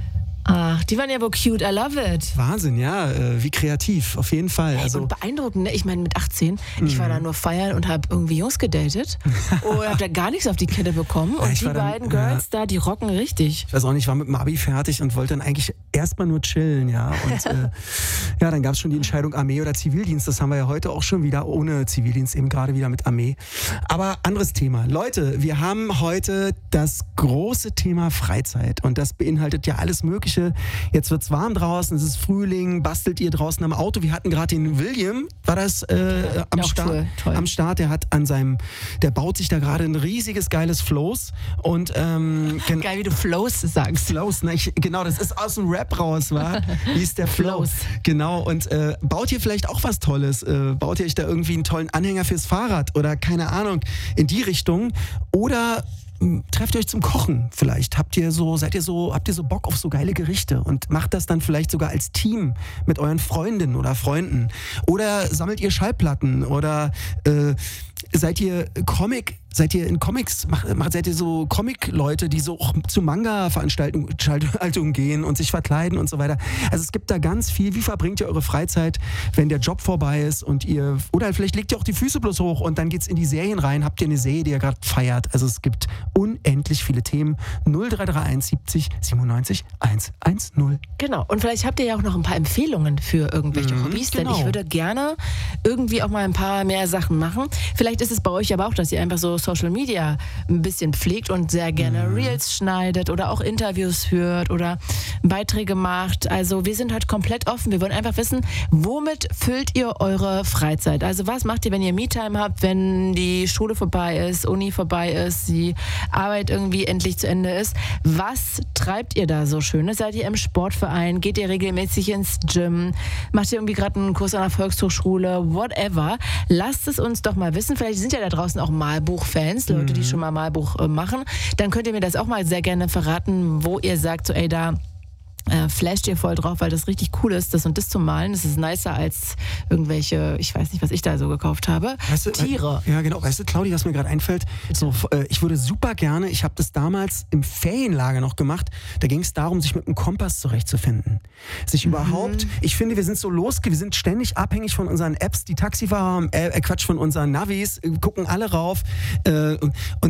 Speaker 2: Ach, die waren ja wohl cute. I love it.
Speaker 1: Wahnsinn, ja. Äh, wie kreativ. Auf jeden Fall.
Speaker 2: Hey,
Speaker 1: Also,
Speaker 2: und beeindruckend, ne? Ich meine, mit achtzehn, ich war da nur feiern und habe irgendwie Jungs gedatet und habe da gar nichts auf die Kette bekommen.
Speaker 1: Ja,
Speaker 2: Und
Speaker 1: ich
Speaker 2: die
Speaker 1: war dann-
Speaker 2: beiden Girls da, die rocken richtig.
Speaker 1: ich weiß auch nicht, ich war mit dem Abi fertig und wollte dann eigentlich erstmal nur chillen, ja. Und äh, ja, dann gab es schon die Entscheidung Armee oder Zivildienst. Das haben wir ja heute auch schon wieder ohne Zivildienst, eben gerade wieder mit Armee. Aber anderes Thema. Leute, wir haben heute das große Thema Freizeit und das beinhaltet ja alles Mögliche. Jetzt wird's warm draußen, es ist Frühling, bastelt ihr draußen am Auto. Wir hatten gerade den William, war das äh, am,
Speaker 2: Ja, auch
Speaker 1: Start,
Speaker 2: cool, toll.
Speaker 1: am Start, der hat an seinem, der baut sich da gerade ein riesiges, geiles Floß und ähm, gen-
Speaker 2: Geil, wie du Flows sagst.
Speaker 1: Flows, ne? Ich, genau, das ist aus dem Rap raus, war. Wie ist der Flow?
Speaker 2: Flows.
Speaker 1: Genau, und äh, baut ihr vielleicht auch was Tolles? Äh, baut ihr euch da irgendwie einen tollen Anhänger fürs Fahrrad oder keine Ahnung, in die Richtung? Oder mh, trefft ihr euch zum Kochen vielleicht? Habt ihr so, seid ihr so, habt ihr so Bock auf so geile Gerichte und macht das dann vielleicht sogar als Team mit euren Freundinnen oder Freunden? Oder sammelt ihr Schallplatten? Oder äh, seid ihr Comic, seid ihr in Comics, macht, macht, seid ihr so Comic-Leute, die so auch zu Manga-Veranstaltungen Veranstaltungen gehen und sich verkleiden und so weiter. Also es gibt da ganz viel. Wie verbringt ihr eure Freizeit, wenn der Job vorbei ist und ihr, oder vielleicht legt ihr auch die Füße bloß hoch und dann geht's in die Serien rein. Habt ihr eine Serie, die ihr gerade feiert? Also es gibt unendlich viele Themen. null drei drei eins siebzig siebenundneunzig hundertzehn.
Speaker 2: Genau. Und vielleicht habt ihr ja auch noch ein paar Empfehlungen für irgendwelche
Speaker 1: Mhm,
Speaker 2: Hobbys,
Speaker 1: genau.
Speaker 2: denn ich würde gerne irgendwie auch mal ein paar mehr Sachen machen. Vielleicht ist es bei euch aber auch, dass ihr einfach so Social Media ein bisschen pflegt und sehr gerne
Speaker 1: Mhm.
Speaker 2: Reels schneidet oder auch Interviews führt oder Beiträge macht. Also wir sind halt komplett offen. Wir wollen einfach wissen, womit füllt ihr eure Freizeit? Also was macht ihr, wenn ihr Me-Time habt, wenn die Schule vorbei ist, Uni vorbei ist, die Arbeit irgendwie endlich zu Ende ist? Was treibt ihr da so Schönes? Seid ihr im Sportverein? Geht ihr regelmäßig ins Gym? Macht ihr irgendwie gerade einen Kurs an der Volkshochschule? Whatever. Lasst es uns doch mal wissen. Vielleicht sind ja da draußen auch Malbuch-Fans, Leute, die schon mal Malbuch äh, machen. Dann könnt ihr mir das auch mal sehr gerne verraten, wo ihr sagt, so ey, da äh, flasht ihr voll drauf, weil das richtig cool ist, das und das zu malen. Das ist nicer als irgendwelche, ich weiß nicht, was ich da so gekauft habe,
Speaker 1: Weißt du,
Speaker 2: Tiere.
Speaker 1: Ja, genau. Weißt du, Claudi, was mir gerade einfällt? So, äh, ich würde super gerne, ich habe das damals im Ferienlager noch gemacht, da ging es darum, sich mit einem Kompass zurechtzufinden. Sich
Speaker 2: Mhm.
Speaker 1: überhaupt, ich finde, wir sind so los, wir sind ständig abhängig von unseren Apps, die Taxifahrer, äh, Quatsch, von unseren Navis, äh, gucken alle rauf äh, und, und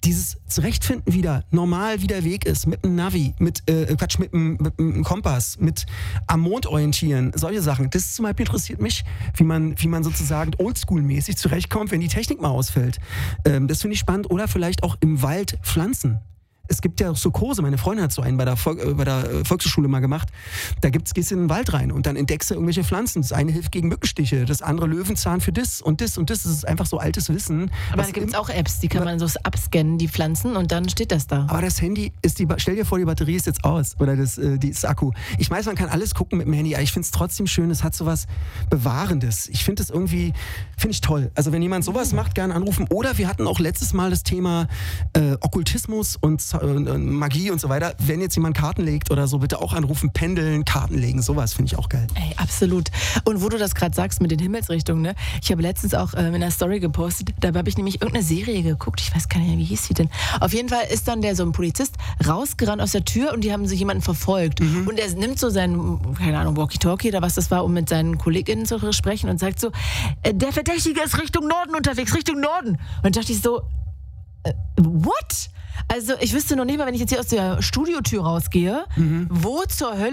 Speaker 1: dieses Zurechtfinden wieder, normal wie der Weg ist, mit einem Navi, mit, äh, Quatsch, mit einem, mit einem Kompass, mit am Mond orientieren, solche Sachen. Das zum Beispiel interessiert mich, wie man, wie man sozusagen oldschool-mäßig zurechtkommt, wenn die Technik mal ausfällt. Ähm, das finde ich spannend. Oder vielleicht auch im Wald pflanzen. Es gibt ja auch so Kurse, meine Freundin hat so einen bei der, Vol- äh, bei der Volkshochschule mal gemacht. Da gibt's, gehst du in den Wald rein und dann entdeckst du irgendwelche Pflanzen. Das eine hilft gegen Mückenstiche, das andere Löwenzahn für das und das und das. Das ist einfach so altes Wissen.
Speaker 2: Aber da gibt es auch Apps, die kann man so abscannen, die Pflanzen, und dann steht das da.
Speaker 1: Aber das Handy ist die, stell dir vor, die Batterie ist jetzt aus oder das, äh, die, das Akku. Ich weiß, man kann alles gucken mit dem Handy, aber ich finde es trotzdem schön, es hat so was Bewahrendes. Ich finde es irgendwie, finde ich toll. Also wenn jemand sowas macht, gerne anrufen. Oder wir hatten auch letztes Mal das Thema äh, Okkultismus und äh, Magie und so weiter. Wenn jetzt jemand Karten legt oder so, bitte auch anrufen, pendeln, Karten legen, sowas finde ich auch geil.
Speaker 2: Ey, absolut. Und wo du das gerade sagst mit den Himmelsrichtungen, ne? Ich habe letztens auch äh, in einer Story gepostet, dabei habe ich nämlich irgendeine Serie geguckt, ich weiß gar nicht mehr, wie hieß sie denn. Auf jeden Fall ist dann der so ein Polizist rausgerannt aus der Tür und die haben so jemanden verfolgt. Mhm. Und er nimmt so seinen, keine Ahnung, Walkie-Talkie oder was das war, um mit seinen KollegInnen zu sprechen und sagt so, äh, der Verdächtige ist Richtung Norden unterwegs, Richtung Norden. Und dann dachte ich so, äh, what? Also ich wüsste noch nicht mal, wenn ich jetzt hier aus der Studiotür rausgehe, mhm. wo zur Hölle